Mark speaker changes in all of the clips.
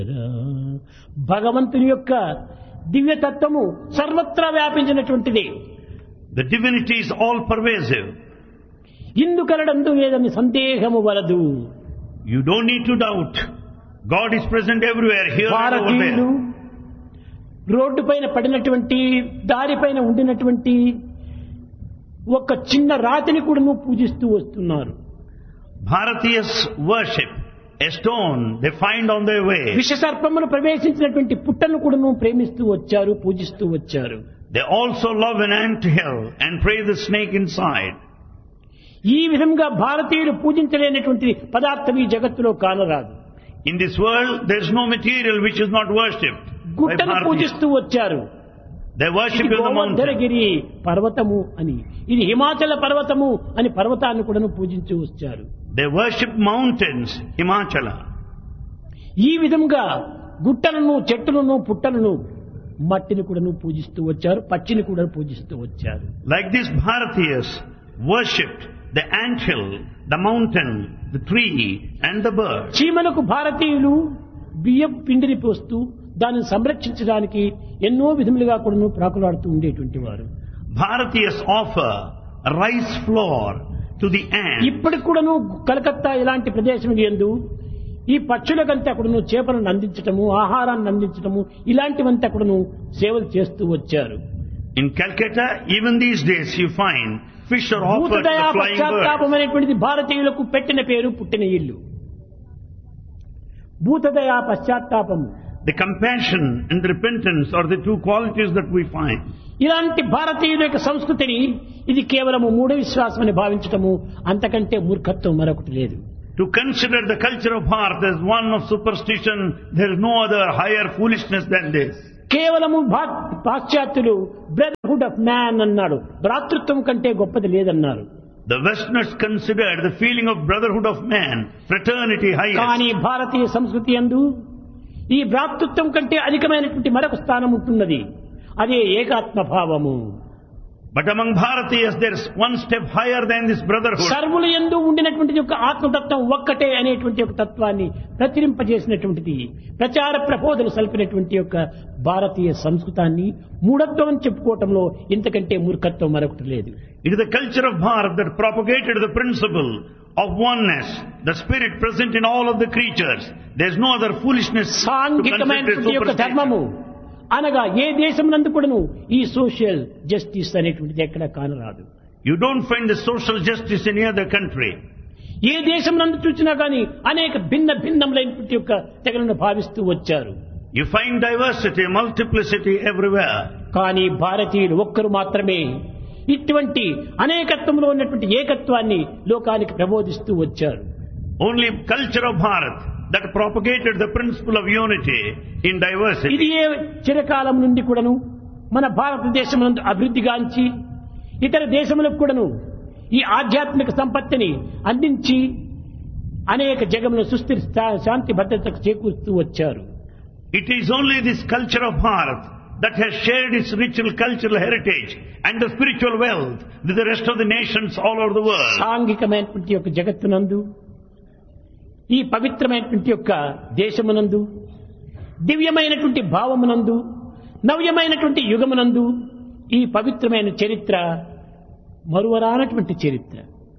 Speaker 1: భగవంతుని యొక్క దివ్యతత్వము సర్వత్రా వ్యాపించినటువంటిది.
Speaker 2: The divinity is all pervasive.
Speaker 1: ఇందుకలడందు వేదని సందేహము వలదు.
Speaker 2: You don't need to doubt. God is present everywhere, here and over
Speaker 1: భారతీయులు
Speaker 2: there.
Speaker 1: రోడ్డు పైన పడినటువంటి దారి పైన ఉండినటువంటి ఒక చిన్న రాతిని కూడా పూజిస్తూ వస్తున్నారు.
Speaker 2: Bharatiyas worship a stone they find on their way.
Speaker 1: విషసర్పమును ప్రవేశించినటువంటి పుట్టను కూడా ప్రేమిస్తూ వచ్చారు, పూజిస్తూ వచ్చారు.
Speaker 2: They also love an anthill and pray the snake inside.
Speaker 1: ఈ విధంగా భారతీయులు పూజించలేనటువంటి పదార్థం ఈ జగత్తులో కానరాదు.
Speaker 2: In this world there is no material which is not worshipped by
Speaker 1: గుట్టను
Speaker 2: Bharatiyas.
Speaker 1: పూజిస్తూ వచ్చారు.
Speaker 2: They worship
Speaker 1: ఇది
Speaker 2: in the mountain.
Speaker 1: గోవర్ధనగిరి పర్వతము అని, ఇది హిమాచల పర్వతము అని పర్వతాన్ని కూడా పూజించి వచ్చారు.
Speaker 2: They worship mountains, Himachala.
Speaker 1: ఈ విధంగా గుట్టలను, చెట్టులను, పుట్టలను, మట్టిని కూడా పూజిస్తూ వచ్చారు, పక్షిని కూడా పూజిస్తూ వచ్చారు.
Speaker 2: Like this, Bharatiyas worshipped the anthill, the mountain, the tree and the bird.
Speaker 1: చీమలకు భారతీయులు బియ్యం పిండిని పోస్తూ దానిని సంరక్షించడానికి ఎన్నో విధములుగా కూడా ప్రాకులాడుతూ ఉండేటువంటి వారు.
Speaker 2: Bharatiyas offer rice flour to the ant.
Speaker 1: ఇప్పటికి కూడాను కలకత్తా ఇలాంటి ప్రదేశములు యందు ఈ పక్షులకంతా కూడాను చేపలను అందించటము, ఆహారాన్ని అందించటము, ఇలాంటివంతా కూడాను సేవలు చేస్తూ వచ్చారు.
Speaker 2: In Calcutta, even these days you find fish are offered to
Speaker 1: భూతదయా
Speaker 2: the flying birds.
Speaker 1: పశ్చాత్తాపం అనేటువంటిది భారతీయులకు పెట్టిన పేరు, పుట్టిన ఇల్లు. భూతదయా పశ్చాత్తాపం,
Speaker 2: The compassion and the repentance are the two qualities that we find.
Speaker 1: ఇలాంటి భారతీయుల యొక్క సంస్కృతిని ఇది కేవలము మూఢ విశ్వాసం అని భావించటము అంతకంటే మూర్ఖత్వం మరొకటి లేదు.
Speaker 2: To consider the culture of Bharat as one of superstition, there is no other higher foolishness than this.
Speaker 1: కేవలము పాశ్చాత్యులు బ్రదర్హుడ్ ఆఫ్ మ్యాన్ అన్నాడు, భ్రాతృత్వం కంటే గొప్పది లేదన్నారు.
Speaker 2: The Westerners consider the feeling of brotherhood of man, fraternity
Speaker 1: కానీ
Speaker 2: highest.
Speaker 1: భారతీయ సంస్కృతి యందు ఈ భ్రాతృత్వం కంటే అధికమైనటువంటి మరొక స్థానం ఉంటున్నది, అదే ఏకాత్మ భావము.
Speaker 2: But among Bharatiyas there is one step higher than this brotherhood.
Speaker 1: సర్వుల యందు ఉండినటువంటి యొక్క ఆత్మతత్వం ఒక్కటే అనేటువంటి ఒక తత్వాన్ని ప్రచురింపజేసినటువంటిది, ప్రచార ప్రబోధన సల్పినటువంటి యొక్క భారతీయ సంస్కృతాన్ని మూఢత్వం అని చెప్పుకోవటంలో ఇంతకంటే మూర్ఖత్వం మరొకటి లేదు.
Speaker 2: It is the culture of Bharat that propagated the principle of oneness, the spirit present in all of the creatures. There is no other foolishness to consider
Speaker 1: సాంఘికమైనటువంటి యొక్క ధర్మము
Speaker 2: superstition.
Speaker 1: అనగా ఏ దేశం నందు కూడాను ఈ సోషల్ జస్టిస్ అనేటువంటిది ఎక్కడ కానరాదు.
Speaker 2: You don't find the social justice in any other country.
Speaker 1: ఏ దేశం నందు చూసినా కానీ అనేక భిన్నములైనటువంటి యొక్క తెగలను భావిస్తూ వచ్చారు.
Speaker 2: You find diversity, multiplicity everywhere.
Speaker 1: కానీ భారతీయులు ఒక్కరు మాత్రమే ఇటువంటి అనేకత్వంలో ఉన్నటువంటి ఏకత్వాన్ని లోకానికి ప్రబోధిస్తూ వచ్చారు.
Speaker 2: Only culture of Bharat that propagated the principle of unity in
Speaker 1: ఇది
Speaker 2: diversity.
Speaker 1: ఏ చిరకాలం నుండి కూడాను మన భారతదేశం నందు అభివృద్ధిగాంచి ఇతర దేశములకు కూడాను ఈ ఆధ్యాత్మిక సంపత్తిని అందించి అనేక జగముల సుస్థిర శాంతి భద్రతకు చేకూరుస్తూ వచ్చారు.
Speaker 2: It is only this culture of Bharat that has shared its ritual cultural heritage and the spiritual wealth with the rest of the nations all over the world.
Speaker 1: సాంఘికమైనటువంటి యొక్క జగత్తునందు, ఈ పవిత్రమైనటువంటి యొక్క దేశమునందు, దివ్యమైనటువంటి భావమునందు, నవ్యమైనటువంటి యుగమునందు ఈ పవిత్రమైన చరిత్ర మరువరానటువంటి చరిత్ర.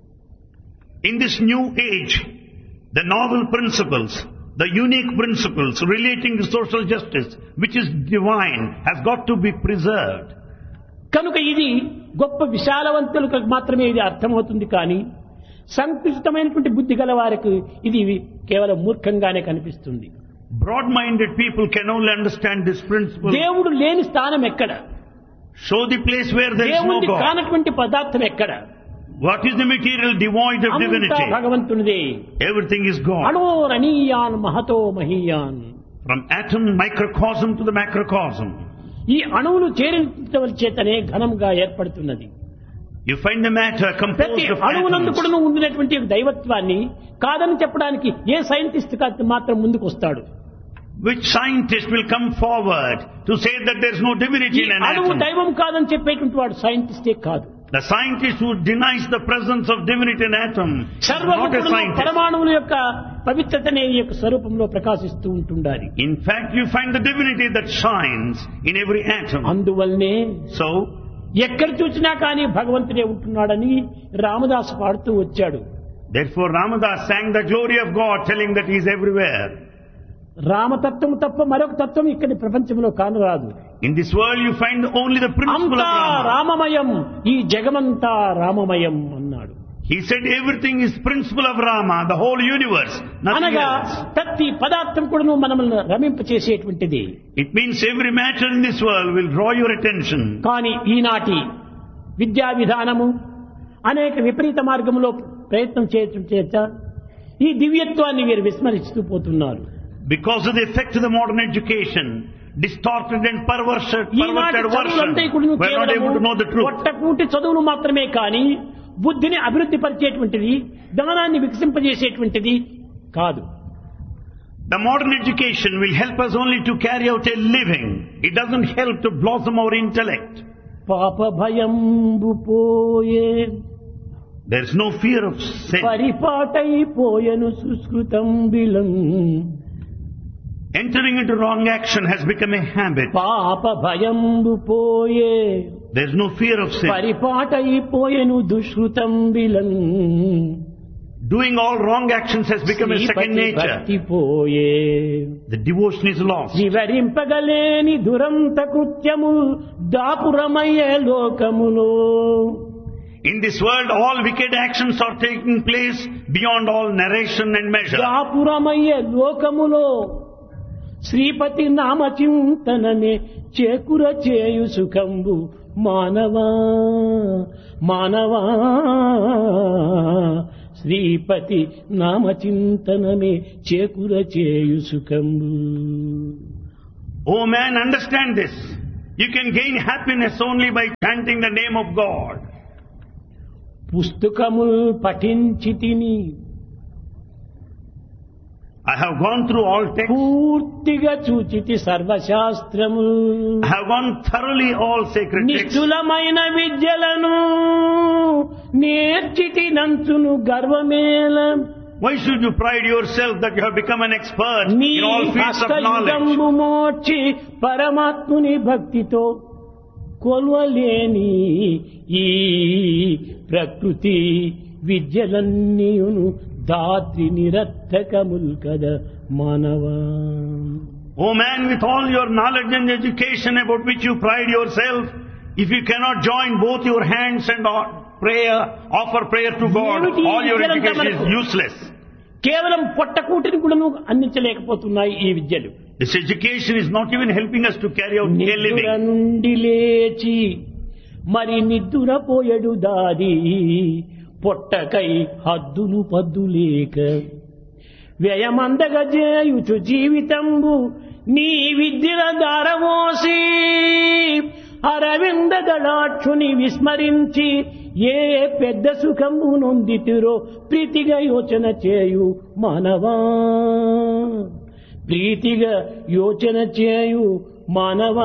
Speaker 2: In this new age, the novel principles, the unique principles relating to social justice, which is divine, has got to be preserved.
Speaker 1: కనుక ఇది గొప్ప విశాలవంతులకు మాత్రమే ఇది అర్థమవుతుంది, కానీ సంకుచితమైనటువంటి బుద్ధి గల వారికి ఇది కేవలం మూర్ఖంగానే కనిపిస్తుంది.
Speaker 2: Broad-minded people can only understand this principle.
Speaker 1: దేవుడు లేని స్థానం ఎక్కడ?
Speaker 2: Show the place where there is no
Speaker 1: దేవుడి
Speaker 2: God.
Speaker 1: కానటువంటి పదార్థం ఎక్కడ?
Speaker 2: What is the material devoid of
Speaker 1: అంతా
Speaker 2: divinity?
Speaker 1: భగవంతునిదే.
Speaker 2: Everything is God.
Speaker 1: అణోరణీయాన్ Mahato మహీయాన్.
Speaker 2: From atom, microcosm to the macrocosm.
Speaker 1: ఈ అణువులు చేరించవల చేతనే ఘనంగా ఏర్పడుతున్నది.
Speaker 2: You find the matter
Speaker 1: ప్రతి
Speaker 2: composed of
Speaker 1: అణువునందు
Speaker 2: atoms.
Speaker 1: కూడా ఉండినటువంటి దైవత్వాన్ని కాదని చెప్పడానికి ఏ సైంటిస్ట్ మాత్రం ముందుకు వస్తాడు?
Speaker 2: Which scientist will come forward to say that there is no divinity
Speaker 1: ఈ
Speaker 2: in an
Speaker 1: అణువు
Speaker 2: atom?
Speaker 1: దైవం కాదని చెప్పేటువంటి వాడు సైంటిస్టే కాదు.
Speaker 2: The scientist who denies the presence of divinity in atom is
Speaker 1: సర్వము
Speaker 2: not a
Speaker 1: కూడాను
Speaker 2: scientist.
Speaker 1: పరమాణువుల యొక్క పవిత్రతనే ఈ యొక్క స్వరూపంలో ప్రకాశిస్తూ ఉంటుండాలి.
Speaker 2: In fact, you find the divinity that shines in every atom.
Speaker 1: అందువల్లనే
Speaker 2: So,
Speaker 1: ఎక్కడ చూసినా కానీ భగవంతుడే ఉంటున్నాడని రామదాసు పాడుతూ వచ్చాడు.
Speaker 2: therefore Ramadas sang the glory of God, telling that He is everywhere.
Speaker 1: రామతత్వం తప్ప మరొక తత్వం ఇక్కడ ప్రపంచంలో కానరాదు.
Speaker 2: In this world you find only the principle
Speaker 1: అంతా
Speaker 2: of Rama.
Speaker 1: రామమయం, ఈ జగమంతా రామమయం అన్నాడు.
Speaker 2: He said everything is principle of Rama, the whole universe, nothing
Speaker 1: అనగా
Speaker 2: else.
Speaker 1: ప్రతి పదార్థం కూడా మనల్ని రమింపచేసేటువంటిది.
Speaker 2: It means every matter in this world will draw your attention.
Speaker 1: కానీ ఈనాటి విద్యా విధానము అనేక విపరీత మార్గంలో ప్రయత్నం చేయటం చేత ఈ దివ్యత్వాన్ని వీరు విస్మరిస్తూ పోతున్నారు.
Speaker 2: Because of the effect of the modern education, distorted and perverted version, we are not able to know the truth.
Speaker 1: పొట్టకూటి చదువులు మాత్రమే కానీ బుద్ధిని అభివృద్ధి పరిచేటువంటిది, జ్ఞానాన్ని వికసింపజేసేటువంటిది కాదు.
Speaker 2: The modern education will help us only to carry out a living. It doesn't help to blossom our intellect.
Speaker 1: పాప భయంబు పోయే,
Speaker 2: There is no fear of sin.
Speaker 1: పరిపాటైపోయెను సుస్కృతం బిలం.
Speaker 2: Entering into wrong action has become a habit.
Speaker 1: పాప భయంబు పోయే,
Speaker 2: There is no fear of sin.
Speaker 1: పరిపాటైపోయెను దుష్కృతం బిలం.
Speaker 2: Doing all wrong actions has become a second nature.
Speaker 1: పోయే,
Speaker 2: The devotion is lost.
Speaker 1: వివరింపగలేని దురంత కృత్యము దాపురమయ్యే లోకములో.
Speaker 2: In this world, all wicked actions are taking place beyond all narration and measure.
Speaker 1: దాపురమయ్యే లోకములో శ్రీపతి నామచింతనమే చేకుర చేయు సుఖంబు మానవా మానవా. శ్రీపతి నామచింతనమే చేకుర చేయు సుఖంబు.
Speaker 2: Oh man, understand this. You can gain happiness only by chanting the name of God.
Speaker 1: పుస్తకముల్ పఠించి తిని,
Speaker 2: I have gone through all texts.
Speaker 1: పూర్తిగా చూచితి సర్వశాస్త్రము.
Speaker 2: I have gone thoroughly all sacred texts.
Speaker 1: నిశ్చలమైన విద్యలను నేర్చితి నంచును గర్వమేల.
Speaker 2: Why should you pride yourself that you have become an expert
Speaker 1: నీ
Speaker 2: in all fields of knowledge?
Speaker 1: హస్తయుగంబు మోర్చి పరమాత్ముని భక్తితో కొల్వలేని ఈ ప్రకృతి విద్యలన్నీయును దాత్రి నిరర్థకముల్ కద మానవా.
Speaker 2: Oh man, with all your knowledge and education about which you pride yourself, if you cannot join both your hands and offer prayer to God, all your education is useless.
Speaker 1: కేవలం పొట్టకూటిని కూడా అందించలేకపోతున్నాయి ఈ విద్యలు.
Speaker 2: This education is not even helping us to carry out a living.
Speaker 1: నిద్ర నుండి లేచి మరి నిద్దురపోయడు దారి, పొట్టకై హద్దులు పద్దులేక వ్యయమందగా చేయుచు జీవితంబు నీ విద్యల దారమోసి. అరవింద దళాక్షుని విస్మరించి ఏ పెద్ద సుఖము నొందితిరో ప్రీతిగా యోచన చేయు మానవా. ప్రీతిగా యోచన చేయు మానవా.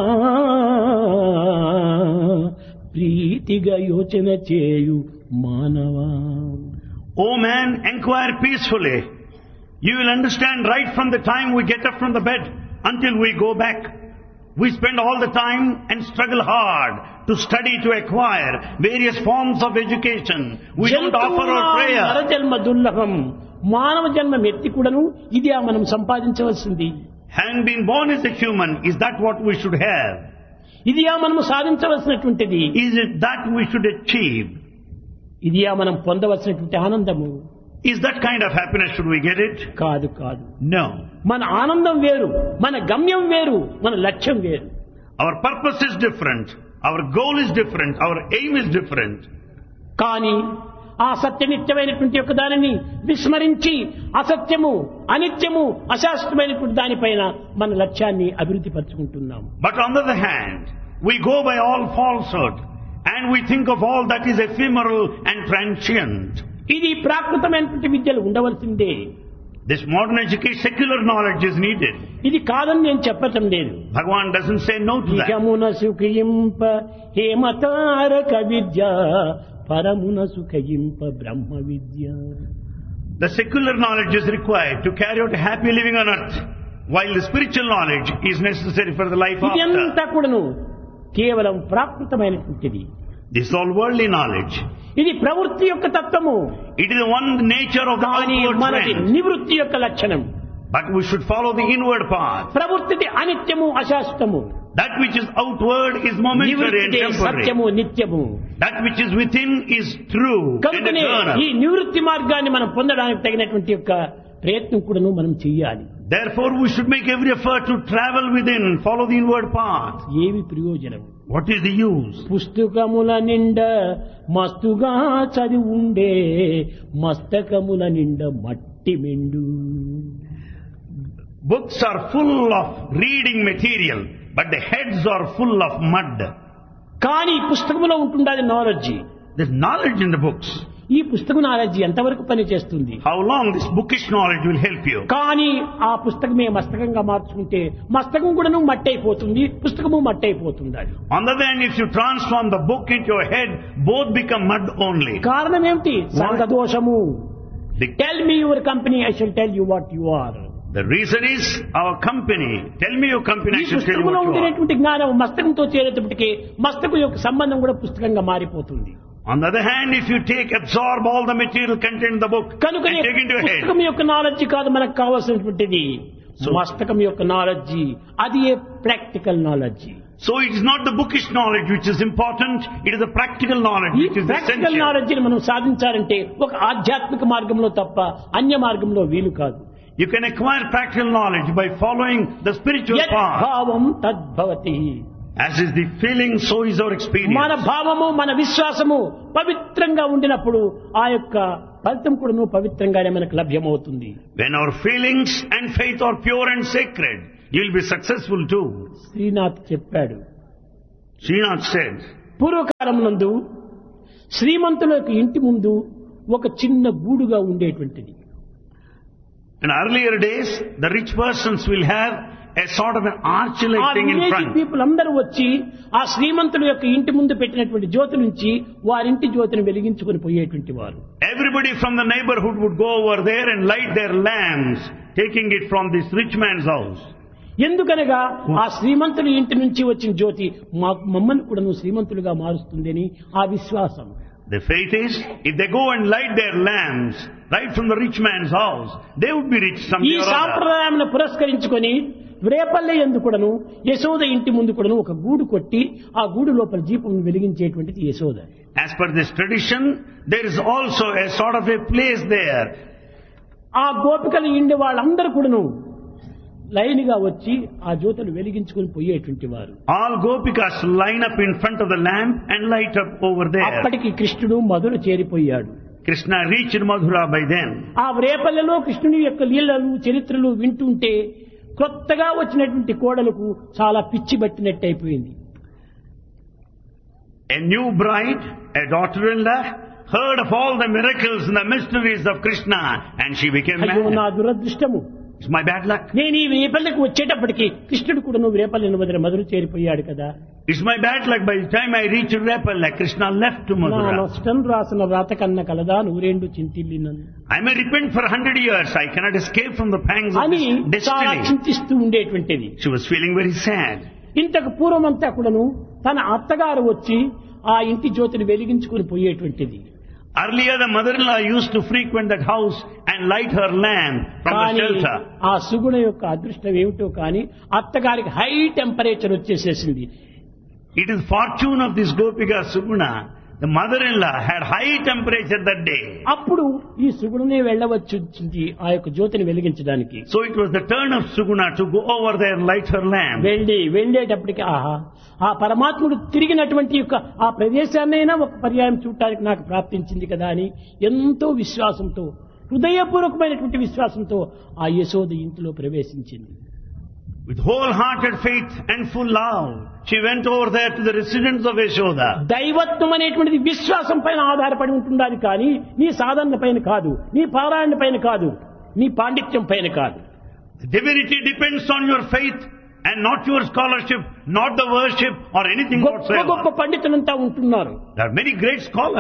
Speaker 1: ప్రీతిగా యోచన చేయు మానవా.
Speaker 2: Oh man, inquire peacefully. You will understand right from the time we get up from the bed until we go back. We spend all the time and struggle hard to study, to acquire various forms of education. We don't offer our prayer.
Speaker 1: నరజన్మ దుర్లభం, మానవ జన్మ ఎత్తి కూడాను ఇది మనం సంపాదించవలసింది.
Speaker 2: Having been born as a human, is that what we should have?
Speaker 1: ఇది మనం సాధించవలసినటువంటిది.
Speaker 2: Is it that we should achieve?
Speaker 1: ఇది మనం పొందవలసినటువంటి ఆనందము.
Speaker 2: Is that kind of happiness, should we get it?
Speaker 1: కాదు కాదు.
Speaker 2: No.
Speaker 1: మన ఆనందం వేరు, మన గమ్యం వేరు, మన లక్ష్యం వేరు.
Speaker 2: Our purpose is different, our goal is different, our aim is different.
Speaker 1: కానీ ఆ సత్యనిత్యమైనటువంటి యొక్క దానిని విస్మరించి అసత్యము, అనిత్యము, అశాశ్వతమైనటువంటి దానిపైన మన లక్ష్యాన్ని అభివృద్ధి పరుచుకుంటున్నాము.
Speaker 2: But on the other hand, we go by all falsehood and we think of all that is ephemeral and transient.
Speaker 1: ఇది ప్రాకృతమైనటువంటి విద్యలు ఉండవలసిందే.
Speaker 2: This modern education, secular knowledge is needed.
Speaker 1: ఇది కాదని నేను చెప్పటం లేదు.
Speaker 2: Bhagavan doesn't say no to that.
Speaker 1: ఇహమున సుఖయింప హేమతారక Vidya, పరమున సుఖయింప Brahma Vidya.
Speaker 2: The secular knowledge is required to carry out a happy living on earth, while the spiritual knowledge is necessary for the life
Speaker 1: ఇదంతా
Speaker 2: after.
Speaker 1: కూడాను కేవలం ప్రాకృతమైనటువంటిది.
Speaker 2: This is all worldly knowledge.
Speaker 1: ఇది ప్రవృత్తి యొక్క తత్వము.
Speaker 2: It is the one nature of the
Speaker 1: కానీ
Speaker 2: outward
Speaker 1: మనది
Speaker 2: trend.
Speaker 1: నివృత్తి యొక్క లక్షణం.
Speaker 2: But we should follow the inward path.
Speaker 1: ప్రవృత్తి అనిత్యము అశాశ్వతము.
Speaker 2: That which is outward is momentary and
Speaker 1: నివృత్తి
Speaker 2: temporary.
Speaker 1: సత్యము నిత్యము.
Speaker 2: That which is within is true and
Speaker 1: కనుకనే
Speaker 2: eternal.
Speaker 1: ఈ నివృత్తి మార్గాన్ని మనం పొందడానికి తగినటువంటి యొక్క ప్రయత్నం కూడాను మనం చెయ్యాలి.
Speaker 2: Therefore we should make every effort to travel within, follow the inward path.
Speaker 1: ఏమి ప్రయోజనం?
Speaker 2: What is the use?
Speaker 1: పుస్తకముల నిండా మస్తుగా చదివుండే మస్తకముల నిండా మట్టి మెండు.
Speaker 2: Books are full of reading material, but the heads are full of mud.
Speaker 1: కానీ ఈ పుస్తకంలో ఉంటుండాలి knowledge.
Speaker 2: There's knowledge in the books.
Speaker 1: ఈ పుస్తకం నాలెడ్జ్ ఎంతవరకు పని చేస్తుంది?
Speaker 2: How long this bookish knowledge will help you?
Speaker 1: కానీ ఆ పుస్తకమే మస్తకంగా మార్చుకుంటే మస్తకం కూడాను మట్టి అయిపోతుంది, పుస్తకము మట్టి అయిపోతుంది.
Speaker 2: On the other hand, if you transform the book into your head, both become mud only.
Speaker 1: కారణం ఏమిటి? సంఘ దోషము.
Speaker 2: The,
Speaker 1: tell me your company, I shall tell you what you are.
Speaker 2: the reason is our company. Tell me your company,
Speaker 1: ఈ
Speaker 2: I should tell you
Speaker 1: పుస్తకంలో
Speaker 2: what you are.
Speaker 1: ఉండేటువంటి జ్ఞానం మస్తకంతో చేరేటప్పటికీ మస్తకం యొక్క సంబంధం కూడా పుస్తకంగా మారిపోతుంది.
Speaker 2: On the other hand, if you absorb all the material content in the book and
Speaker 1: కనుకనే
Speaker 2: take into your head,
Speaker 1: పుస్తకం యొక్క నాలెడ్జ్ కాదు మనకు కావాల్సినటువంటిది, మస్తకం యొక్క నాలెడ్జ్. అది a practical knowledge.
Speaker 2: so it is not the bookish knowledge which is important, it is the practical knowledge
Speaker 1: ఈ
Speaker 2: which is
Speaker 1: practical
Speaker 2: essential.
Speaker 1: Knowledge ని మనం సాధించాలంటే ఒక ఆధ్యాత్మిక మార్గంలో తప్ప అన్య మార్గంలో వీలు కాదు.
Speaker 2: You can acquire practical knowledge by following the spiritual
Speaker 1: యత్
Speaker 2: path.
Speaker 1: భావం తద్భవతి.
Speaker 2: As is the feeling, so is our
Speaker 1: మన
Speaker 2: experience.
Speaker 1: భావము మన విశ్వాసము పవిత్రంగా ఉండినప్పుడు ఆ యొక్క ఫలితం కూడాను పవిత్రంగానే మనకు లభ్యమవుతుంది.
Speaker 2: When our feelings and faith are pure and sacred, you will be successful too.
Speaker 1: Srinath చెప్పాడు,
Speaker 2: Srinath said,
Speaker 1: పూర్వకాలం నందు శ్రీమంతుల యొక్క ఇంటి ముందు ఒక చిన్న గూడుగా ఉండేటువంటిది.
Speaker 2: in earlier days, the rich persons will have a sort of an arch-like
Speaker 1: ఆ
Speaker 2: thing in
Speaker 1: village
Speaker 2: front.
Speaker 1: People అందరూ వచ్చి ఆ శ్రీమంతుల యొక్క ఇంటి ముందు పెట్టినటువంటి జ్యోతి నుంచి వారింటి జ్యోతిని వెలిగించుకొని పోయేటువంటి వారు.
Speaker 2: Everybody from the neighborhood would go over there and light their lamps, taking it from this rich man's house.
Speaker 1: ఎందుకనగా ఆ శ్రీమంతుల ఇంటి నుంచి వచ్చిన జ్యోతి మమ్మల్ని కూడా శ్రీమంతులుగా మారుస్తుందని ఆ విశ్వాసం.
Speaker 2: The faith is, if they go and light their lamps right from the rich man's house, they would be rich
Speaker 1: ఈ
Speaker 2: someday or other.
Speaker 1: సాంప్రదాయాన్ని పురస్కరించుకొని రేపల్లె యందు కూడాను యశోద ఇంటి ముందు కూడాను ఒక గూడు కొట్టి ఆ గూడు లోపల దీపం వెలిగించేటువంటిది Yashoda.
Speaker 2: As per this tradition, there is also a sort of a place there.
Speaker 1: ఆ గోపికలు ఇండి వాళ్ళందరూ కూడాను లైన్ గా వచ్చి ఆ జ్యోతులు వెలిగించుకొని పోయేటువంటి వారు.
Speaker 2: All gopikas line up in front of the lamp and light up over there.
Speaker 1: అప్పటికి కృష్ణుడు మధుర చేరిపోయాడు.
Speaker 2: Krishna reached Madhura by then.
Speaker 1: ఆ రేపల్లెలో కృష్ణుని యొక్క లీలలు చరిత్రలు వింటుంటే కొత్తగా వచ్చినటువంటి కోడలకు చాలా పిచ్చి పట్టినట్టు అయిపోయింది.
Speaker 2: A new bride, a daughter-in-law, heard of all the miracles and the mysteries of Krishna, and she became
Speaker 1: అయ్యో నా
Speaker 2: mad.
Speaker 1: దురదృష్టము,
Speaker 2: It's my bad luck.
Speaker 1: నేను ఈ రేపల్లెకు వచ్చేటప్పటికి కృష్ణుడు కూడా నువ్వు రేపల్లెను వదిలి మధుర చేరిపోయాడు కదా.
Speaker 2: It's my bad luck. By the time I reached Repalla, Krishna left to
Speaker 1: నా
Speaker 2: Madhura.
Speaker 1: నష్టం రాసిన వ్రాత కన్న కలదా నూరేండు చింతిల్లినను
Speaker 2: I may repent for 100 years. I cannot escape from the pangs of
Speaker 1: అని
Speaker 2: this
Speaker 1: చాలా
Speaker 2: destiny.
Speaker 1: చింతిస్తూ ఉండేటువంటిది.
Speaker 2: She was feeling very sad.
Speaker 1: ఇంతకు పూర్వమంతా కూడాను తన అత్తగారు వచ్చి ఆ ఇంటి జ్యోతిని వెలిగించుకొని పోయేటువంటిది.
Speaker 2: Earlier, the mother-in-law used to frequent that house and light her lamp from the
Speaker 1: కానీ
Speaker 2: shelter.
Speaker 1: ఆ సుగుణ యొక్క అదృష్టం ఏమిటో కానీ అత్తగారికి high temperature వచ్చేసేసింది.
Speaker 2: It is fortune of this Gopika Suguna. The mother-in-law had high temperature that day.
Speaker 1: అప్పుడు ఈ సుగుణనే వెళ్ళవచ్చు ఆ యొక్క జ్యోతిని వెలిగించడానికి.
Speaker 2: So it was the turn of Suguna to go over there and light her lamp.
Speaker 1: వెళ్ళేటప్పటికి ఆహా, ఆ పరమాత్ముడు తిరిగినటువంటి యొక్క ఆ ప్రదేశాన్నైనా ఒక పర్యాయం చూడటానికి నాకు ప్రాప్తించింది కదా అని ఎంతో విశ్వాసంతో, హృదయపూర్వకమైనటువంటి విశ్వాసంతో ఆ యశోద ఇంటిలో ప్రవేశించింది.
Speaker 2: With wholehearted faith and full love, she went over there to the residence of Yashoda.
Speaker 1: దైవత్వం అనేటువంటిది విశ్వాసం పైన ఆధారపడి ఉంటుండాలి కానీ నీ సాధన పైన కాదు, నీ పారాయణ పైన కాదు, నీ పాండిత్యం పైన కాదు.
Speaker 2: The divinity depends on your faith and not your scholarship, not the worship or anything
Speaker 1: గొప్ప
Speaker 2: whatsoever.
Speaker 1: పండితులంతా ఉంటున్నారు.
Speaker 2: There are many great scholars.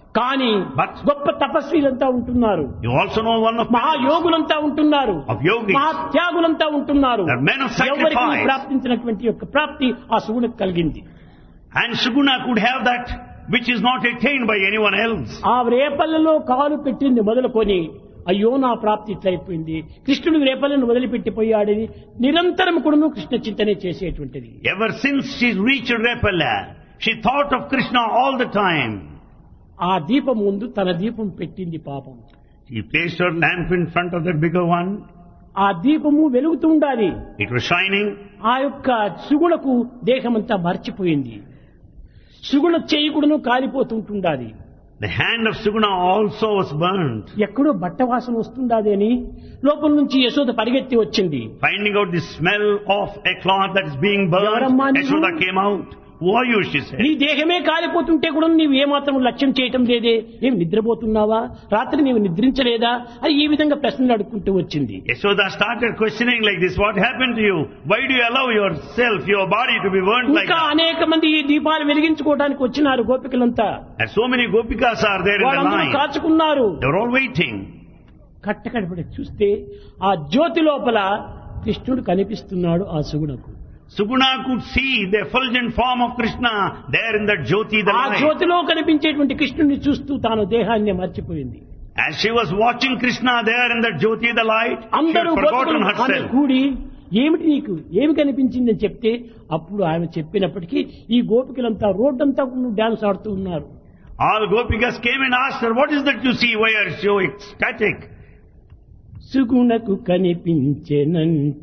Speaker 1: కానీ
Speaker 2: But
Speaker 1: గొప్ప తపస్వీలంతా ఉంటున్నారు,
Speaker 2: you also know one of
Speaker 1: మహాయోగులంతా ఉంటున్నారు,
Speaker 2: of yogis.
Speaker 1: మహాత్యాగులంతా ఉంటున్నారు.
Speaker 2: They are men of
Speaker 1: ఎవరికి
Speaker 2: sacrifice.
Speaker 1: ప్రాప్తించినటువంటి యొక్క ప్రాప్తి ఆ సుగుణకు కలిగింది.
Speaker 2: And Suguna could have that which is not attained by anyone else.
Speaker 1: ఆ రేపల్లలో కాలు పెట్టింది మొదలుకొని అయ్యో నా ప్రాప్తి ఇట్లయిపోయింది, కృష్ణుడు రేపలను వదిలిపెట్టిపోయాడని నిరంతరం కూడాను కృష్ణ చింతనే చేసేటువంటిది.
Speaker 2: Ever since she reached Repala, she thought of Krishna all the time.
Speaker 1: ఆ దీపం ముందు తన దీపం పెట్టింది పాపం.
Speaker 2: She placed her lamp in front of that bigger one.
Speaker 1: ఆ దీపము వెలుగుతూ ఉండాలి.
Speaker 2: It was shining.
Speaker 1: ఆ యొక్క సుగుణకు దేహమంతా మర్చిపోయింది. సుగుణ చేయకుడును కాలిపోతుంటుండాలి.
Speaker 2: The hand of Suguna also was burnt.
Speaker 1: ఎక్కడో బట్ట వాసన వస్తుండాది అని లోపల నుంచి యశోద పరిగెత్తి వచ్చింది.
Speaker 2: Finding out the smell of a cloth that is being burned,
Speaker 1: Yaramma నీవు?
Speaker 2: Yashoda came out. Who are you, she said.
Speaker 1: నీ దేహమే కాలిపోతుంటే కూడా నీవు ఏమాత్రం లక్ష్యం చేయటం లేదే, ఏమి నిద్రపోతున్నావా, రాత్రి నీవు నిద్రించలేదా అని ఈ విధంగా ప్రశ్నలు అడుక్కుంటూ వచ్చింది.
Speaker 2: Yashoda started questioning like this. What happened to you? Why do you allow yourself, your body to be burnt like
Speaker 1: ఇంకా
Speaker 2: that?
Speaker 1: అనేక మంది ఈ దీపాలు వెలిగించుకోవడానికి వచ్చినారు గోపికలంతా.
Speaker 2: And so many gopikas are there in the
Speaker 1: వాళ్ళందరూ
Speaker 2: line.
Speaker 1: కాచుకున్నారు.
Speaker 2: They were all waiting.
Speaker 1: కట్టకడపడి చూస్తే ఆ జ్యోతి లోపల కృష్ణుడు కనిపిస్తున్నాడు ఆ సుగుణకు.
Speaker 2: Suguna could see the effulgent form of Krishna there in that Jyoti, the
Speaker 1: ఆ
Speaker 2: light.
Speaker 1: జ్యోతిలో కనిపించేటువంటి కృష్ణుడిని చూస్తూ తాను దేహాన్ని మర్చిపోయింది.
Speaker 2: As she was watching Krishna there in that Jyoti, the light, she had
Speaker 1: అందరూ
Speaker 2: forgotten
Speaker 1: గోపికలు ఆమె
Speaker 2: herself.
Speaker 1: కూడి ఏమిటి నీకు ఏమి కనిపించిందని చెప్తే అప్పుడు ఆమె చెప్పినప్పటికీ ఈ గోపికలంతా రోడ్డంతా డాన్స్ ఆడుతూ ఉన్నారు.
Speaker 2: All gopikas came and asked her, what is that you see? Why are you so ecstatic?
Speaker 1: సుగుణకు కనిపించెనంట,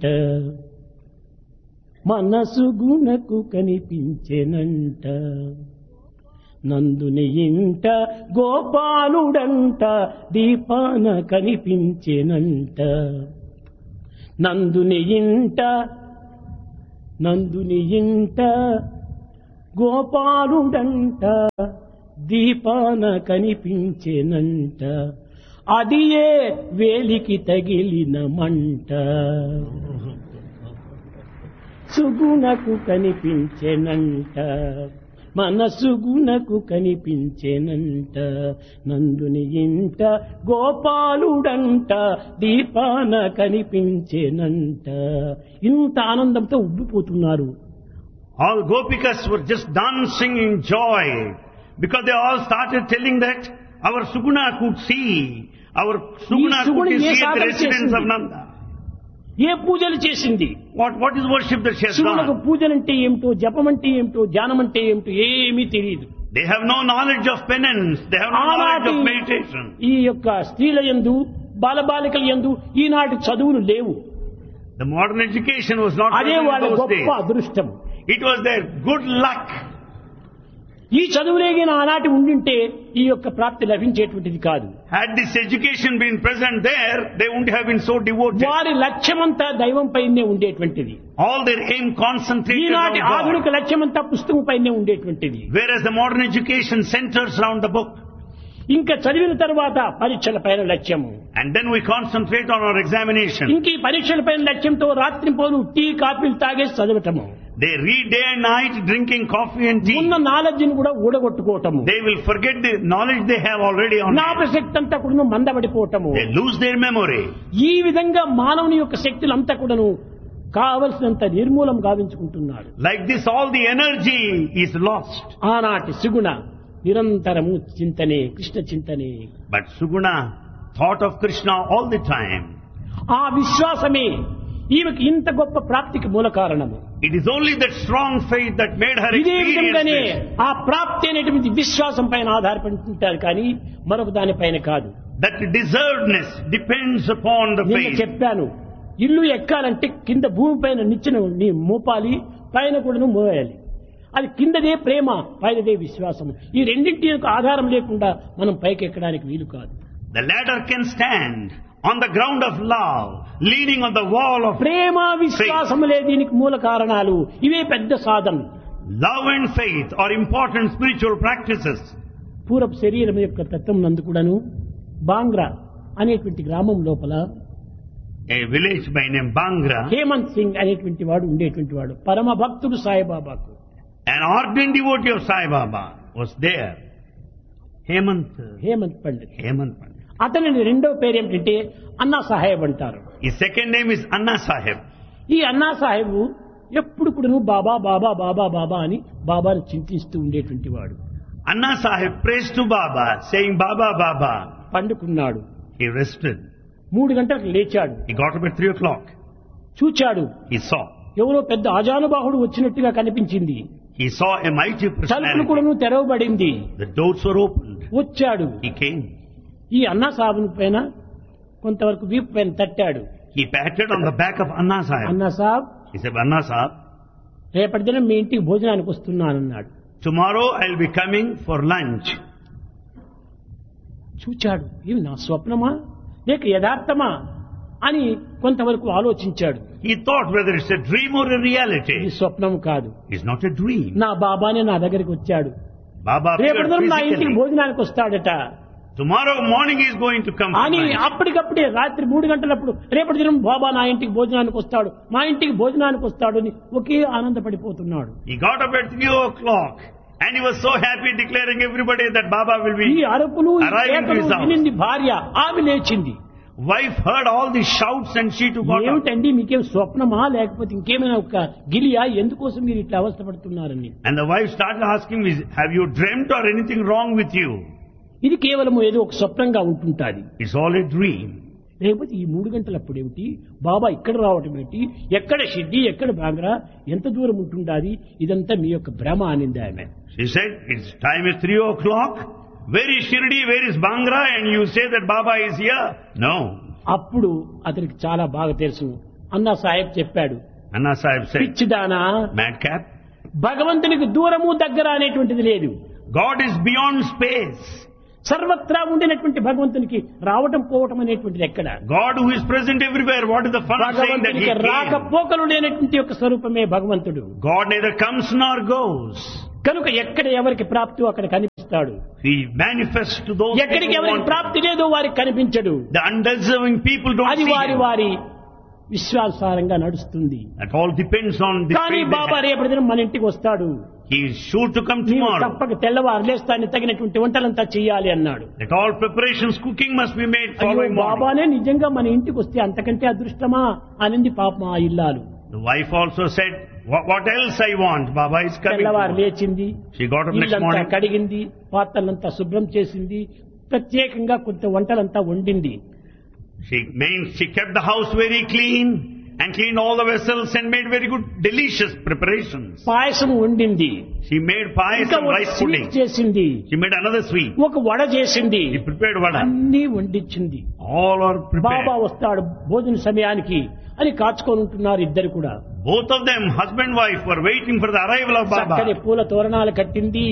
Speaker 1: మనసుగుణకు కనిపించెనంట, నందుని ఇంట గోపాలుడంట దీపాన కనిపించెనంట, నందుని ఇంట గోపాలుడంట దీపాన కనిపించెనంట, అది ఏ వేలికి తగిలిన మంట, సుగుణకు కనిపించెనంట, మనసుగుణకు కనిపించెనంట, నందుని ఇంట గోపాలుడంట దీపాన కనిపించెనంట. ఇంత ఆనందంతో ఉబ్బిపోతున్నారు.
Speaker 2: All gopikas were just dancing in joy because they all started telling that our Suguna could see, our Suguna could see at the residence of Nanda.
Speaker 1: ఏ పూజలు చేసింది?
Speaker 2: What is worship that she has
Speaker 1: శివులకు
Speaker 2: done?
Speaker 1: పూజలంటే ఏమిటో, జపం అంటే ఏమిటో, ధ్యానం అంటే ఏమిటో ఏమీ తెలియదు.
Speaker 2: They have no knowledge of penance. They have no knowledge of
Speaker 1: ఆనాటి
Speaker 2: meditation.
Speaker 1: ఈ యొక్క స్త్రీల యందు బాలబాలికల యందు ఈనాటి చదువులు లేవు.
Speaker 2: The modern education was not
Speaker 1: అదే
Speaker 2: present
Speaker 1: వాళ్ళ
Speaker 2: in those
Speaker 1: గొప్ప
Speaker 2: days.
Speaker 1: అదృష్టం.
Speaker 2: It was their good luck.
Speaker 1: ఈ చదువులేగిన ఆనాటి ఉండింటే ఈ యొక్క ప్రాప్తి లభించేటువంటిది కాదు.
Speaker 2: Had this education been present there, they wouldn't have been so devoted.
Speaker 1: వారి లక్ష్యమంతా దైవం పైనే ఉండేటువంటిది.
Speaker 2: All their aim concentrated
Speaker 1: ఈనాటి
Speaker 2: on God.
Speaker 1: ఆధునిక లక్ష్యమంతా పుస్తకం పైనే ఉండేటువంటిది.
Speaker 2: Whereas the modern education centers around the book.
Speaker 1: ఇంకా చదివిన తర్వాత పరీక్షల పైన లక్ష్యము.
Speaker 2: And then we concentrate on our examination.
Speaker 1: ఇంక ఈ పరీక్షల పైన లక్ష్యంతో రాత్రి పోను టీ కాఫీలు తాగేసి చదవటము.
Speaker 2: They read day and night drinking coffee and tea.
Speaker 1: ఉన్న నాలెడ్జ్ ని కూడా ఊడగొట్టుకోవటము.
Speaker 2: They will forget the knowledge they have already on hand.
Speaker 1: జ్ఞాపశక్తి అంతా కూడా మందబడిపోవటము.
Speaker 2: They lose their memory.
Speaker 1: ఈ విధంగా మానవుని యొక్క శక్తులంతా కూడాను కావలసినంత నిర్మూలం గావించుకుంటున్నాడు.
Speaker 2: Like this, all the energy is lost.
Speaker 1: ఆనాటి సుగుణ నిరంతరము చింతనే, Krishna చింతనే.
Speaker 2: But Suguna thought of Krishna all the time.
Speaker 1: ఆ విశ్వాసమే ఈమెకి ఇంత గొప్ప ప్రాప్తికి మూల కారణము.
Speaker 2: It is only that strong faith that made her
Speaker 1: ఇదే విధంగానే
Speaker 2: experience this.
Speaker 1: ఆ ప్రాప్తి అనేటువంటి విశ్వాసం పైన ఆధారపడి ఉంటారు కానీ మరొక దానిపైన కాదు.
Speaker 2: That deservedness depends upon the
Speaker 1: నేను
Speaker 2: faith.
Speaker 1: చెప్పాను, ఇల్లు ఎక్కాలంటే కింద భూమి పైన నిచ్చెన నీ మోపాలి, పైన కూడా మోయాలి. అది కిందదే ప్రేమ, పైనదే విశ్వాసం. ఈ రెండింటి యొక్క ఆధారం లేకుండా మనం పైకి ఎక్కడానికి వీలు కాదు.
Speaker 2: The ladder can stand on the ground of love, leaning on the wall of
Speaker 1: ప్రేమ విశ్వాసములే దీనికి మూల కారణాలు. ఇవే పెద్ద సాధన.
Speaker 2: love and faith are important spiritual practices.
Speaker 1: పూర్వపు శరీరం యొక్క తత్వం నందు కూడాను బాంగ్రా అనేటువంటి గ్రామం లోపల
Speaker 2: A village by name Bangra,
Speaker 1: Hemant Singh అనేటువంటి వాడు ఉండేటువంటి వాడు, పరమ భక్తుడు సాయిబాబాకు.
Speaker 2: an ardent devotee of Sai Baba was there.
Speaker 1: Hemant Pandit.
Speaker 2: Hemant Pandit.
Speaker 1: అతని రెండవ పేరు ఏమిటంటే అన్నా సాహెబ్ అంటారు.
Speaker 2: His second name is Anna Sahib.
Speaker 1: ఈ అన్నా సాహెబ్ ఎప్పుడు కూడా బాబా బాబా బాబా బాబా అని బాబాను చింతిస్తూ ఉండేటువంటి వాడు.
Speaker 2: Anna Sahib prays to Baba, saying Baba, Baba.
Speaker 1: పండుకున్నాడు.
Speaker 2: He rested.
Speaker 1: 3 గంటలకు లేచాడు.
Speaker 2: He got up at 3 o'clock.
Speaker 1: చూచాడు.
Speaker 2: He saw.
Speaker 1: ఎవరో పెద్ద ఆజానుబాహుడు వచ్చినట్టుగా కనిపించింది.
Speaker 2: He saw a mighty
Speaker 1: తలుపులు
Speaker 2: personality.
Speaker 1: కూడాను తెరవబడింది.
Speaker 2: The doors were opened.
Speaker 1: వచ్చాడు.
Speaker 2: He came.
Speaker 1: ఈ అన్నా సాహెబ్ పైన కొంతవరకు వీపు పైన తట్టాడు.
Speaker 2: He patted on the back of Anna Sahib.
Speaker 1: అన్నా సాబ్,
Speaker 2: He said, Anna Sahib,
Speaker 1: రేపటి దినం మీ ఇంటికి భోజనానికి వస్తున్నానన్నాడు.
Speaker 2: tomorrow I'll be coming for lunch.
Speaker 1: చూచాడు. ఇవి నా స్వప్నమా లేక యథార్థమా అని కొంతవరకు ఆలోచించాడు.
Speaker 2: He thought whether it's a dream or a reality.
Speaker 1: ఇది స్వప్నం కాదు.
Speaker 2: It's not a dream.
Speaker 1: నా బాబానే నా దగ్గరికి వచ్చాడు.
Speaker 2: Baba
Speaker 1: రేపటి
Speaker 2: appeared
Speaker 1: దినం నా ఇంటికి
Speaker 2: physically.
Speaker 1: భోజనానికి వస్తాడట
Speaker 2: Tomorrow morning he's going to come for
Speaker 1: అని
Speaker 2: lunch.
Speaker 1: అప్పటికప్పుడే రాత్రి 3 గంటలప్పుడు రేపటి దినం బాబా నా ఇంటికి భోజనానికి వస్తాడు, మా ఇంటికి భోజనానికి వస్తాడు అని ఒకే ఆనందపడిపోతున్నాడు.
Speaker 2: He got up at 3 o'clock and he was so happy, declaring everybody that Baba will
Speaker 1: ఈ
Speaker 2: be.
Speaker 1: అరుపులు ఈ
Speaker 2: Arriving to
Speaker 1: కేకలు
Speaker 2: his house.
Speaker 1: వినింది భార్య. ఆమె లేచింది.
Speaker 2: Wife heard all these shouts and she too got up.
Speaker 1: ఏమిటండి మీకేం స్వప్నమా లేకపోతే ఇంకేమైనా ఒక గిలియా, ఎందుకోసం మీరు ఇట్లా అవస్థపడుతున్నారని.
Speaker 2: And the wife started asking me, have you dreamt or anything wrong with you?
Speaker 1: ఇది కేవలం ఏదో ఒక స్వప్నంగా ఉంటుంటాది.
Speaker 2: It's all a dream.
Speaker 1: లేకపోతే ఈ 3 గంటలప్పుడు ఏమిటి, బాబా ఇక్కడ రావటం ఏమిటి, ఎక్కడ షిడ్డి ఎక్కడ బాంగ్రా, ఎంత దూరం ఉంటుండాది, ఇదంతా మీ యొక్క భ్రమ అనింది ఆమె.
Speaker 2: She said, it's time is 3 o'clock. Where is Shirdi? Where is Bangra? And you say that Baba is here? No.
Speaker 1: అప్పుడు అతనికి చాలా బాగా తెలుసు. అన్నా సాహెబ్ చెప్పాడు,
Speaker 2: Anna Sahib said,
Speaker 1: పిచ్చిదానా,
Speaker 2: madcap,
Speaker 1: భగవంతునికి దూరము దగ్గర అనేటువంటిది లేదు.
Speaker 2: God is beyond space.
Speaker 1: సర్వత్రా ఉండినటువంటి భగవంతునికి రావటం పోవటం అనేటువంటిది ఎక్కడ.
Speaker 2: God who is present everywhere. What is the fun of saying that he
Speaker 1: భగవంతునికి రాకపోకలు
Speaker 2: came?
Speaker 1: లేనటువంటి యొక్క స్వరూపమే భగవంతుడు.
Speaker 2: God neither comes nor goes.
Speaker 1: కనుక ఎక్కడ ఎవరికి ప్రాప్తి అక్కడ కనిపిస్తాడు.
Speaker 2: He manifests to those
Speaker 1: ఎక్కడికి
Speaker 2: people who
Speaker 1: ఎవరికి
Speaker 2: want.
Speaker 1: ప్రాప్తి లేదో వారికి కనిపించడు.
Speaker 2: The undeserving people don't
Speaker 1: అది
Speaker 2: see
Speaker 1: వారి
Speaker 2: him.
Speaker 1: వారి విశ్వాసారంగా నడుస్తుంది.
Speaker 2: That all depends on the
Speaker 1: కానీ
Speaker 2: faith they
Speaker 1: బాబా
Speaker 2: have.
Speaker 1: రేపటి దినం మన ఇంటికి వస్తాడు.
Speaker 2: He is sure to come
Speaker 1: నీవు
Speaker 2: tomorrow.
Speaker 1: తప్పక తెల్లవారు లేస్తాన్ని తగినటువంటి వంటలంతా చెయ్యాలి అన్నాడు.
Speaker 2: That all preparations, cooking must be made
Speaker 1: అయ్యో,
Speaker 2: following morning.
Speaker 1: బాబానే నిజంగా మన ఇంటికి వస్తే అంతకంటే అదృష్టమా అనింది పాపం ఆ ఇల్లాలు.
Speaker 2: The wife also said, what else I want? Baba is coming.
Speaker 1: తెల్లవారు
Speaker 2: tomorrow."
Speaker 1: లేచింది,
Speaker 2: She got up next
Speaker 1: ఇల్లంతా
Speaker 2: morning.
Speaker 1: కడిగింది, పాత్రలంతా శుభ్రం చేసింది, ప్రత్యేకంగా కొంత వంటలంతా వండింది.
Speaker 2: She kept the house very clean and cleaned all the vessels and made very good, delicious preparations.
Speaker 1: పాయసం వండింది,
Speaker 2: She made
Speaker 1: ఇంకా
Speaker 2: payasam,
Speaker 1: ఒక
Speaker 2: rice
Speaker 1: స్వీట్
Speaker 2: pudding.
Speaker 1: చేసింది,
Speaker 2: She made another sweet.
Speaker 1: ఒక వడ చేసింది,
Speaker 2: She prepared vada.
Speaker 1: అన్ని వండించింది.
Speaker 2: All are
Speaker 1: Baba
Speaker 2: prepared.
Speaker 1: వస్తాడు భోజన సమయానికి అని కాచుకొని ఉంటున్నారు ఇద్దరు కూడా.
Speaker 2: Both of them, husband and wife, were waiting for the arrival of
Speaker 1: చక్కని
Speaker 2: Baba.
Speaker 1: పూల తోరణాలు కట్టింది,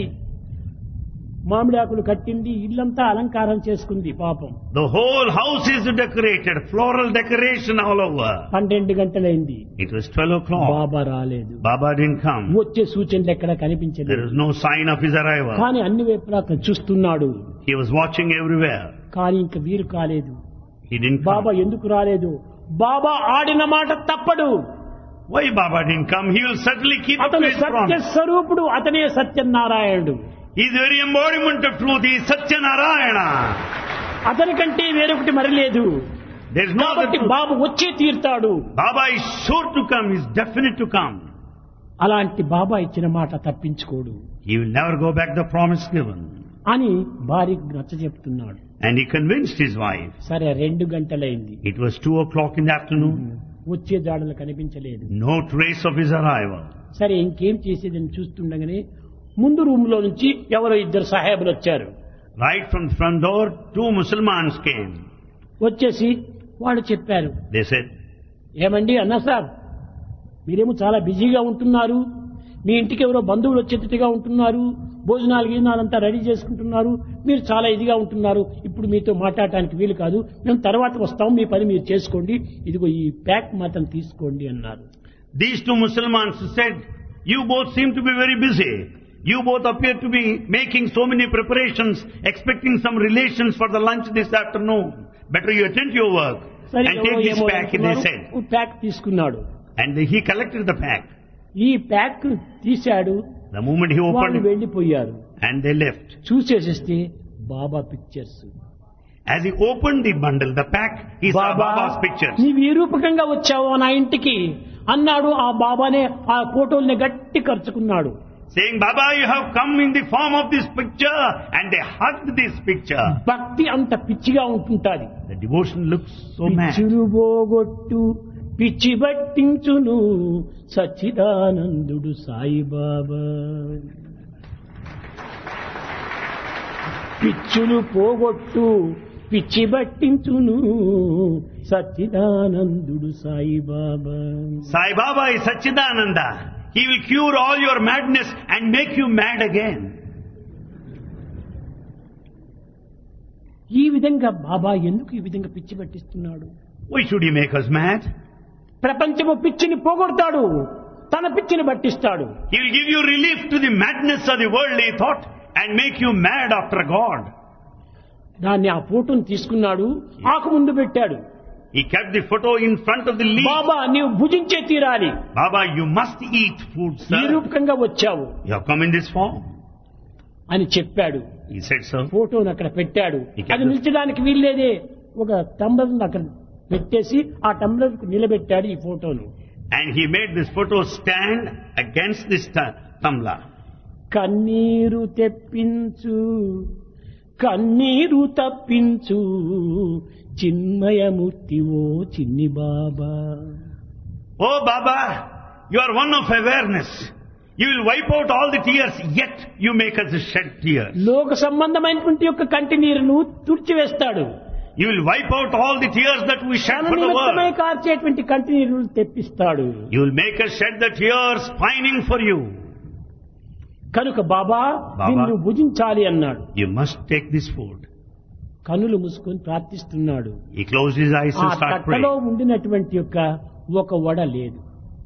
Speaker 1: మామిడాకులు కట్టింది, ఇల్లంతా అలంకారం చేసుకుంది పాపం.
Speaker 2: The whole house is decorated, floral decoration all over.
Speaker 1: 12 గంటలైంది.
Speaker 2: It was 12 o'clock.
Speaker 1: బాబా రాలేదు.
Speaker 2: Baba didn't come.
Speaker 1: వచ్చే సూచనలు ఎక్కడ
Speaker 2: There
Speaker 1: కనిపించలేదు.
Speaker 2: is no sign of his arrival.
Speaker 1: కానీ అన్ని వైపులా చూస్తున్నాడు.
Speaker 2: He was watching everywhere.
Speaker 1: కానీ ఇంక వీరు కాలేదు.
Speaker 2: He didn't
Speaker 1: Baba
Speaker 2: come.
Speaker 1: ఎందుకు రాలేదు? బాబా ఆడిన మాట తప్పడు.
Speaker 2: Why Baba didn't come? He will certainly keep up to
Speaker 1: అతను
Speaker 2: his
Speaker 1: సత్య
Speaker 2: promise.
Speaker 1: స్వరూపుడు, అతనే సత్యనారాయణుడు.
Speaker 2: He is the very embodiment of truth. He is Satyanarayana.
Speaker 1: అతని కంటే వేరొకటి మరి లేదు.
Speaker 2: There is no other
Speaker 1: కాబట్టి
Speaker 2: truth.
Speaker 1: బాబు వచ్చే తీరుతాడు.
Speaker 2: Baba is sure to come. He is definite to come.
Speaker 1: అలాంటి బాబా ఇచ్చిన మాట తప్పించుకోడు
Speaker 2: He will never go back the promise given.
Speaker 1: అని భార్యకు నచ్చ చెప్తున్నాడు.
Speaker 2: And he convinced his wife.
Speaker 1: సరే 2 గంటలైంది.
Speaker 2: It was 2 o'clock in the afternoon.
Speaker 1: వచ్చే జాడలు కనిపించలేదు.
Speaker 2: No trace of his arrival.
Speaker 1: సరే ఇంకేం చేసేదని చూస్తుండగానే ముందు రూమ్ లో నుంచి ఎవరో 2 సాహేబులు వచ్చారు.
Speaker 2: Right from the front door, 2 Muslims came.
Speaker 1: వచ్చేసి వాళ్ళు చెప్పారు,
Speaker 2: They said,
Speaker 1: ఏమండి అన్నా సార్, మీరేమో చాలా బిజీగా ఉంటున్నారు, మీ ఇంటికి ఎవరో బంధువులు వచ్చేట్టుగా ఉంటున్నారు, భోజనాలు గీజనాలంతా రెడీ చేసుకుంటున్నారు, మీరు చాలా ఇదిగా ఉంటున్నారు, ఇప్పుడు మీతో మాట్లాడటానికి వీలు కాదు, మేము తర్వాత వస్తాం, మీ పని మీరు చేసుకోండి, ఇదిగో ఈ ప్యాక్ మాత్రం తీసుకోండి అన్నారు.
Speaker 2: These 2 Muslims said, you both seem to be very busy. You both appear to be making so many preparations, expecting some relations for the lunch this afternoon. Better you attend to your work
Speaker 1: సరే
Speaker 2: and take this pack, they said.
Speaker 1: Pack తీసుకున్నాడు.
Speaker 2: And he collected the pack.
Speaker 1: ఈ pack తీశాడు.
Speaker 2: The moment he
Speaker 1: వాళ్ళు
Speaker 2: opened,
Speaker 1: వెళ్లిపోయారు.
Speaker 2: and they left.
Speaker 1: చూసేసేస్తే Baba pictures.
Speaker 2: As he opened the bundle, the pack, he saw Baba's pictures.
Speaker 1: నీవు ఈ రూపకంగా వచ్చావు నా ఇంటికి అన్నాడు. ఆ బాబానే ఆ ఫోటోల్ని గట్టి కరుచుకున్నాడు.
Speaker 2: Saying, Baba, you have come in the form of this picture, and they hugged this picture.
Speaker 1: భక్తి అంత పిచ్చిగా ఉంటుంటాది.
Speaker 2: The devotion looks so mad.
Speaker 1: పిచ్చిలు పోగొట్టు పిచ్చి బట్టించును సచ్చిదానందుడు సాయిబాబా. పిచ్చులు పోగొట్టు పిచ్చి బట్టించును సచ్చిదానందుడు Saibaba.
Speaker 2: Sai Baba is Satchidananda. He will cure all your madness and make you mad again.
Speaker 1: ఈ విధంగా బాబా ఎందుకు ఈ విధంగా పిచ్చి పట్టిస్తున్నాడు?
Speaker 2: Why should he make us mad?
Speaker 1: ప్రపంచము పిచ్చిని పోగొడతాడు, తన పిచ్చిని పట్టిస్తాడు.
Speaker 2: He will give you relief to the madness of the worldly thought and make you mad after God.
Speaker 1: దాన్ని ఆ ఫోటోను తీసుకున్నాడు, ఆకు ముందు పెట్టాడు.
Speaker 2: He kept the photo in front of the leaf.
Speaker 1: బాబా నీవు భుజించే తీరాలి.
Speaker 2: Baba, you must eat food,
Speaker 1: ఈ
Speaker 2: sir.
Speaker 1: రూపకంగా వచ్చావు
Speaker 2: You have come in this form.
Speaker 1: అని చెప్పాడు.
Speaker 2: He said so.
Speaker 1: ఫోటోను అక్కడ పెట్టాడు. అది నిల్చడానికి వీల్లేదే, ఒక టంబ్లర్ అక్కడ పెట్టేసి ఆ టంబ్లర్ కు నిలబెట్టాడు ఈ ఫోటోను.
Speaker 2: And he made this photo stand against this tumbler.
Speaker 1: కన్నీరు తెప్పించు కన్నీరు తప్పించు చిన్మయమూర్తి ఓ చిన్ని బాబా.
Speaker 2: Oh Baba, you are one of awareness. You will wipe out all the tears, yet you make us shed tears.
Speaker 1: లోక సంబంధమైనటువంటి యొక్క కంటి నీరును తుడిచివేస్తాడు.
Speaker 2: You will wipe out all the tears that we shed
Speaker 1: తన
Speaker 2: for the
Speaker 1: నిమిత్తమై
Speaker 2: world.
Speaker 1: కార్చేటువంటి కంటి నీరును తెప్పిస్తాడు.
Speaker 2: You will make us shed the tears pining for you.
Speaker 1: కనుక బాబా నిన్ను భుజించాలి అన్నాడు.
Speaker 2: You must take this food.
Speaker 1: కనులు మూసుకొని ప్రార్థిస్తున్నాడు.
Speaker 2: He closed his eyes
Speaker 1: ఆ
Speaker 2: and started
Speaker 1: తట్టలో
Speaker 2: praying.
Speaker 1: ఉండినటువంటి యొక్క ఒక వడ లేదు.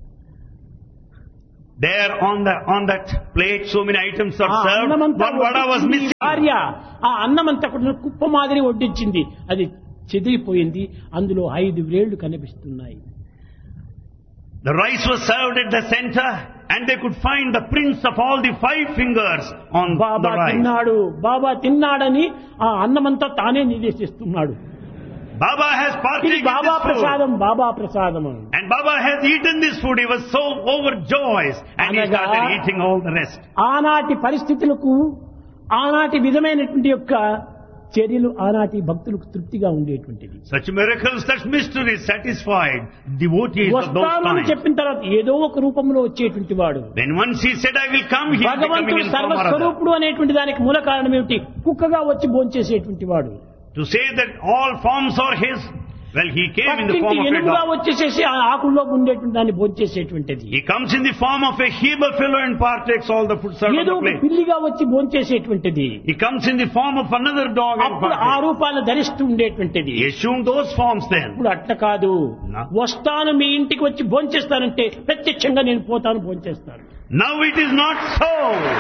Speaker 2: There on that plate so many items are
Speaker 1: ఆ
Speaker 2: served.
Speaker 1: అన్నమంతా
Speaker 2: One vada was
Speaker 1: వడ్డించింది
Speaker 2: missing.
Speaker 1: భార్య. ఆ అన్నమంతా కూడా కుప్ప మాదిరి వడ్డించింది. అది చెదిరిపోయింది. అందులో 5 వ్రేళ్లు కనిపిస్తున్నాయి.
Speaker 2: The rice was served at the center, and they could find the prints of all the 5 fingers on the
Speaker 1: Baba
Speaker 2: rice.
Speaker 1: తిన్నాడు, బాబా తిన్నాడని ఆ అన్నమంతా తానే నివేశిస్తున్నాడు.
Speaker 2: Baba has
Speaker 1: ఇది
Speaker 2: partaken
Speaker 1: బాబా
Speaker 2: this food.
Speaker 1: ప్రసాదం, బాబా ప్రసాదం.
Speaker 2: And Baba has eaten this food. He was so overjoyed, and he
Speaker 1: Anaga-
Speaker 2: started eating all the rest.
Speaker 1: ఆనాటి పరిస్థితులకు ఆనాటి విధమైనటువంటి యొక్క చర్యలు ఆనాటి భక్తులకు తృప్తిగా ఉండేటువంటిది.
Speaker 2: Such miracles, such mysteries satisfied devotees of those
Speaker 1: వస్తానని
Speaker 2: times.
Speaker 1: చెప్పిన తర్వాత ఏదో ఒక రూపంలో వచ్చేటువంటి వాడు.
Speaker 2: When once he said, I will come, he is becoming
Speaker 1: భగవంతుడు
Speaker 2: in form or other.
Speaker 1: సర్వస్వరూపుడు అనేటువంటి దానికి మూల కారణం ఏమిటి? కుక్కగా వచ్చి భోంచేసేటువంటి వాడు.
Speaker 2: To say that all forms are his, well, he came in the
Speaker 1: పక్కింటి
Speaker 2: form of a
Speaker 1: ఎనుగుగా
Speaker 2: dog.
Speaker 1: వచ్చేసేసి ఆ ఆకుల్లో ఉండేటువంటి దాన్ని భోంచేసేటువంటిది.
Speaker 2: He comes in the form of a Heber fellow and partakes all the food served on
Speaker 1: ఏదో
Speaker 2: the
Speaker 1: ఒక
Speaker 2: plate.
Speaker 1: పిల్లిగా వచ్చి భోంచేసేటువంటిది.
Speaker 2: He comes in the form of another dog and
Speaker 1: అప్పుడు ఆ
Speaker 2: partakes.
Speaker 1: రూపాలను ధరిస్తూ ఉండేటువంటిది.
Speaker 2: He assumed those forms then.
Speaker 1: ఇప్పుడు అట్లా కాదు.
Speaker 2: No.
Speaker 1: వస్తాను మీ ఇంటికి వచ్చి భోంచేస్తానంటే ప్రత్యక్షంగా నేను పోతాను భోంచేస్తాను.
Speaker 2: Now it is not so.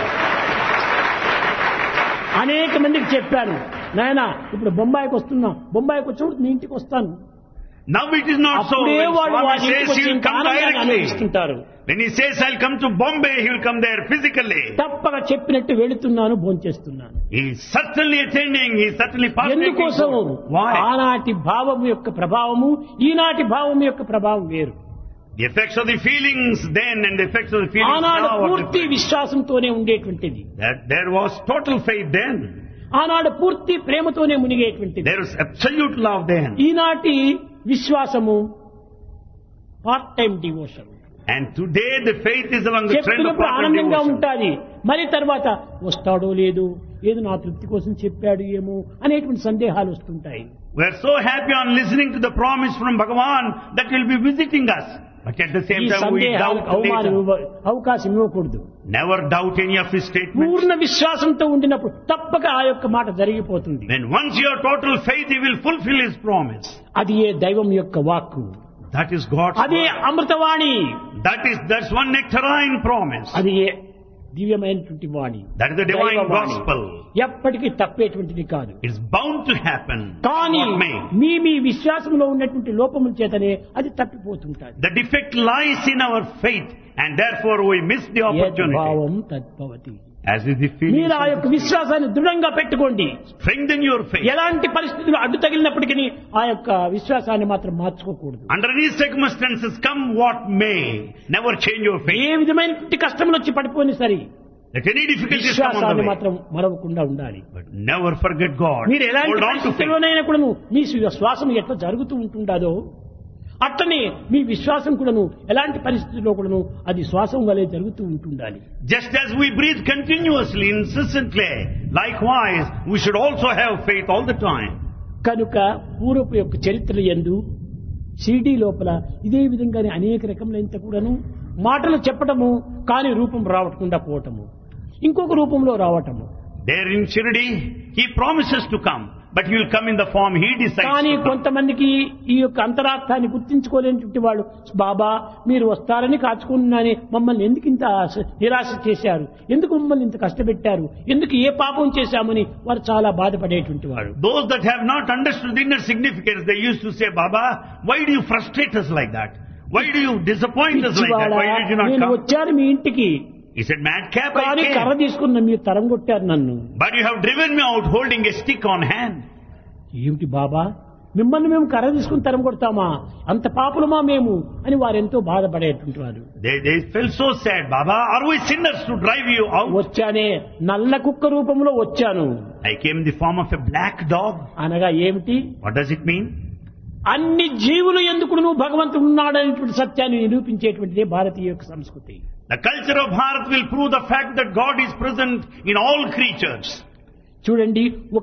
Speaker 1: అనేక మందికి చెప్పాను, నాయనా ఇప్పుడు బొంబాయికి వస్తున్నా, బొంబాయికి వచ్చినప్పుడు మీ ఇంటికి వస్తాను.
Speaker 2: Now it is not so.
Speaker 1: అప్పుడే
Speaker 2: When
Speaker 1: వాడు
Speaker 2: Swami
Speaker 1: వాడి ఇంటికి
Speaker 2: says
Speaker 1: వచ్చి
Speaker 2: he will
Speaker 1: ఇంకా
Speaker 2: come
Speaker 1: ఆనందాన్ని
Speaker 2: directly.
Speaker 1: అనుభవిస్తుంటారు.
Speaker 2: When he says I'll come to Bombay, he will come there physically.
Speaker 1: తప్పక చెప్పినట్టు వెళుతున్నాను, భోంచేస్తున్నాను.
Speaker 2: He is certainly attending, he is certainly partaking.
Speaker 1: ఎందుకోసం?
Speaker 2: Why?
Speaker 1: ఆనాటి భావం యొక్క ప్రభావము ఈనాటి భావం యొక్క ప్రభావం వేరు.
Speaker 2: The effects of the feelings then and the effects of the feelings
Speaker 1: ఆనాడు
Speaker 2: now are
Speaker 1: పూర్తి
Speaker 2: different.
Speaker 1: విశ్వాసంతోనే ఉండేటువంటిది.
Speaker 2: That there was total faith then.
Speaker 1: ఆనాడు పూర్తి ప్రేమతోనే మునిగేటువంటిది.
Speaker 2: There was absolute love then.
Speaker 1: ఈనాటి విశ్వాసము part time devotion.
Speaker 2: And today the faith is among the trend of
Speaker 1: చెప్పినప్పుడు
Speaker 2: part-time
Speaker 1: ఆనందంగా
Speaker 2: devotion.
Speaker 1: ఉంటాది. మరి తర్వాత వస్తాడో లేదు, ఏదో నా తృప్తి కోసం చెప్పాడు ఏమో అనేటువంటి సందేహాలు వస్తుంటాయి.
Speaker 2: We are so happy on listening to the promise from Bhagavan that he will be visiting us. But at the
Speaker 1: ఈ
Speaker 2: same time we
Speaker 1: సందేహాలకు
Speaker 2: doubt later.
Speaker 1: అవకాశం ఇవ్వకూడదు.
Speaker 2: Never doubt any of his statements.
Speaker 1: పూర్ణ విశ్వాసంతో ఉండినప్పుడు తప్పక ఆ యొక్క మాట జరిగిపోతుంది.
Speaker 2: When once you have total faith, he will fulfill his promise.
Speaker 1: అది ఏ దైవం యొక్క వాక్కు,
Speaker 2: That is God's
Speaker 1: అదే
Speaker 2: word.
Speaker 1: Amruthavani,
Speaker 2: That's one nectarine promise.
Speaker 1: అది ఏ దివ్యమైనటువంటి వాణి,
Speaker 2: That is the divine
Speaker 1: దైవవాణి.
Speaker 2: gospel.
Speaker 1: ఎప్పటికీ తప్పేటువంటిది కాదు.
Speaker 2: It's bound to happen.
Speaker 1: కానీ
Speaker 2: What may.
Speaker 1: మీ విశ్వాసంలో ఉన్నటువంటి లోపముల చేతనే అది తప్పిపోతుంటాది.
Speaker 2: The defect lies in our faith, and therefore we miss the opportunity.
Speaker 1: యద్భావం తద్భవతి.
Speaker 2: As is the feeling.
Speaker 1: మీరు ఆ యొక్క విశ్వాసాన్ని దృఢంగా పెట్టుకోండి.
Speaker 2: Strengthen your faith.
Speaker 1: ఎలాంటి పరిస్థితులు అడ్డు తగిలినప్పటికీ ఆ యొక్క విశ్వాసాన్ని మాత్రం మార్చుకోకూడదు.
Speaker 2: Under any circumstances, come what may, never change your faith.
Speaker 1: ఏ విధమైనటువంటి కష్టములు వచ్చి పడిపోయిన సరే
Speaker 2: Let any difficulties come on
Speaker 1: విశ్వాసాన్ని
Speaker 2: the way.
Speaker 1: మాత్రం మరవకుండా ఉండాలి.
Speaker 2: But never forget God.
Speaker 1: మీరు ఎలాంటి
Speaker 2: Hold on to faith.
Speaker 1: పరిస్థితుల్లోనైనా కూడాను మీ శ్వాసం ఎట్లా జరుగుతూ ఉంటుండదో అట్లనే మీ విశ్వాసం కూడాను ఎలాంటి పరిస్థితుల్లో కూడాను అది శ్వాసం వలె జరుగుతూ ఉంటుండాలి.
Speaker 2: Just as we breathe continuously, incessantly, likewise, we should also have faith all the time.
Speaker 1: కనుక పూర్వపు యొక్క చరిత్ర యందు షిరిడీ లోపల ఇదే విధంగానే అనేక రకములైన కూడాను మాటలు చెప్పటము కానీ రూపం రావకుండా పోవటము, ఇంకొక రూపంలో రావటము.
Speaker 2: There in Shirdi, he promises to come, but he will come in the form he decides
Speaker 1: కానీ
Speaker 2: to come.
Speaker 1: కొంతమందికి ఈ యొక్క అంతరార్థాన్ని గుర్తించుకోలేని వాళ్ళు బాబా మీరు వస్తారని కాచుకున్నాని మమ్మల్ని ఎందుకు ఇంత నిరాశ చేశారు, ఎందుకు మమ్మల్ని ఇంత కష్టపెట్టారు, ఎందుకు ఏ పాపం చేశామని వారు చాలా బాధపడేటువంటి వాడు.
Speaker 2: Those that have not understood the inner significance, they used to say, Baba, why do you frustrate us like that? Why do you disappoint us like that? Why did you not
Speaker 1: నేను
Speaker 2: come?
Speaker 1: వచ్చాను మీ ఇంటికి
Speaker 2: He said, madcap,
Speaker 1: కానీ
Speaker 2: I
Speaker 1: కర్ర
Speaker 2: came.
Speaker 1: తీసుకున్న మీరు తరం కొట్టారు నన్ను.
Speaker 2: But you have driven me out holding a stick on hand.
Speaker 1: ఏమిటి బాబా మిమ్మల్ని మేము కర్ర తీసుకుని తరం కొడతామా, అంత పాపులమా మేము అని వారు ఎంతో బాధపడేటువంటి వారు.
Speaker 2: They felt so sad, Baba, are we sinners to drive you out?
Speaker 1: వచ్చానే నల్ల కుక్క రూపంలో వచ్చాను.
Speaker 2: I came in the form of a black dog.
Speaker 1: అనగా ఏమిటి,
Speaker 2: What does it mean?
Speaker 1: అన్ని జీవులు ఎందుకు భగవంతుడు ఉన్నాడనేటువంటి సత్యాన్ని నిరూపించేటువంటిదే భారతీయ యొక్క సంస్కృతి.
Speaker 2: The culture of Bharat will prove the fact that God is present in all creatures.
Speaker 1: చూడండి, ఒక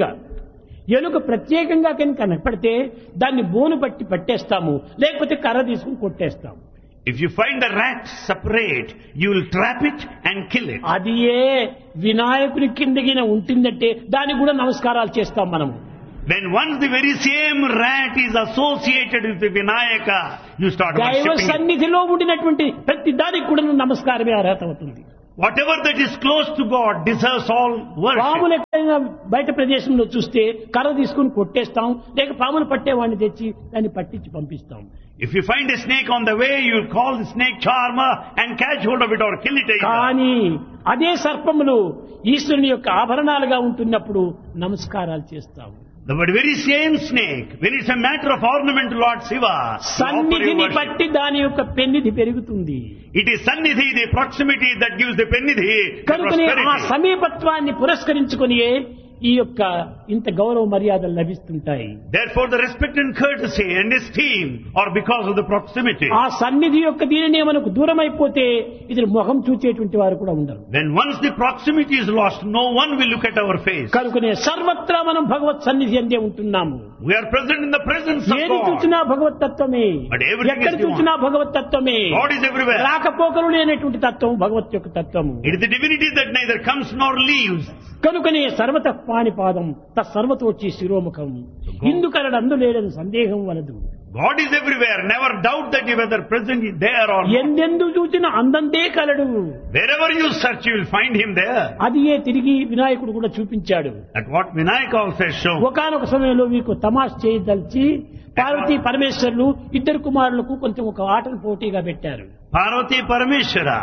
Speaker 1: ఎలుక ప్రత్యేకంగా కనుక కనపడితే దాన్ని బోను పట్టి పట్టేస్తాము, లేకపోతే కర్ర తీసుకుని కొట్టేస్తాము.
Speaker 2: If you find the rat separate, you will trap it and kill it.
Speaker 1: అది ఏ వినాయకుని కిందగిన ఉంటుందంటే దానికి కూడా నమస్కారాలు చేస్తాం మనము.
Speaker 2: When once the very same rat is associated with the Vinayaka, you start
Speaker 1: దైవ
Speaker 2: worshipping it.
Speaker 1: సన్నిధిలో ఉండినటువంటి ప్రతి దానికి కూడా నమస్కారమే అర్హత అవుతుంది.
Speaker 2: Whatever that is close to God deserves all worship.
Speaker 1: పాములు ఎక్కడైనా బయట ప్రదేశంలో చూస్తే కర్ర తీసుకుని కొట్టేస్తాం, లేక పాములు పట్టేవాడిని తెచ్చి దాన్ని పట్టించి పంపిస్తాం.
Speaker 2: If you find a snake on the way, you will call the snake charmer and catch hold of it or kill it either.
Speaker 1: కానీ అదే సర్పములు ఈశ్వరుని యొక్క ఆభరణాలుగా ఉంటున్నప్పుడు నమస్కారాలు చేస్తాము.
Speaker 2: The very same snake, when it's a matter of ornament to Lord Shiva, you offer your
Speaker 1: సన్నిధిని
Speaker 2: worship.
Speaker 1: బట్టి దాని యొక్క పెన్నిధి పెరుగుతుంది.
Speaker 2: It is Sannidhi, the proximity, that gives the Pennidhi the
Speaker 1: కనుకనే ఆ
Speaker 2: prosperity.
Speaker 1: సమీపత్వాన్ని పురస్కరించుకొని ఈ యొక్క ఇంత గౌరవ మర్యాదలు లభిస్తుంటాయి.
Speaker 2: Therefore the respect and courtesy and esteem are because of the proximity.
Speaker 1: ఆ సన్నిధి యొక్క దీనినే మనకు దూరం అయిపోతే ఇది ముఖం చూచేటువంటి వారు కూడా ఉండరు.
Speaker 2: When once the proximity is lost, no one will look at our face.
Speaker 1: కనుకనే సర్వత్రా మనం భగవత్ సన్నిధి అందే ఉంటున్నాము.
Speaker 2: We are present in the presence of
Speaker 1: ఏది
Speaker 2: God.
Speaker 1: చూసినా భగవత్ తత్వమే,
Speaker 2: But everything
Speaker 1: ఎక్కడ
Speaker 2: is
Speaker 1: చూసినా భగవత్ తత్వమే.
Speaker 2: God is everywhere.
Speaker 1: రాకపోకలు లేనటువంటి తత్వం భగవత్ యొక్క తత్వము.
Speaker 2: It is the divinity that neither comes nor leaves.
Speaker 1: కనుకనే సర్వత పాణిపాదం తత్సర్వతోచి శిరోముఖం ఇందుకలడు అందులేడని సందేహం వలదు.
Speaker 2: God is everywhere. Never doubt that he whether present is there or not.
Speaker 1: ఎందెందు చూచిన అందంతే కలడు.
Speaker 2: Wherever you search, you will find him there.
Speaker 1: అది తిరిగి వినాయకుడు కూడా చూపించాడు.
Speaker 2: At what Vinayaka also has shown.
Speaker 1: ఒకానొక సమయంలో మీకు తమాష్ చేయదలిచి పార్వతీ పరమేశ్వరులు ఇద్దరు కుమారులకు కొంచెం ఒక ఆటను పోటీగా పెట్టారు.
Speaker 2: Parvati Parameshwara,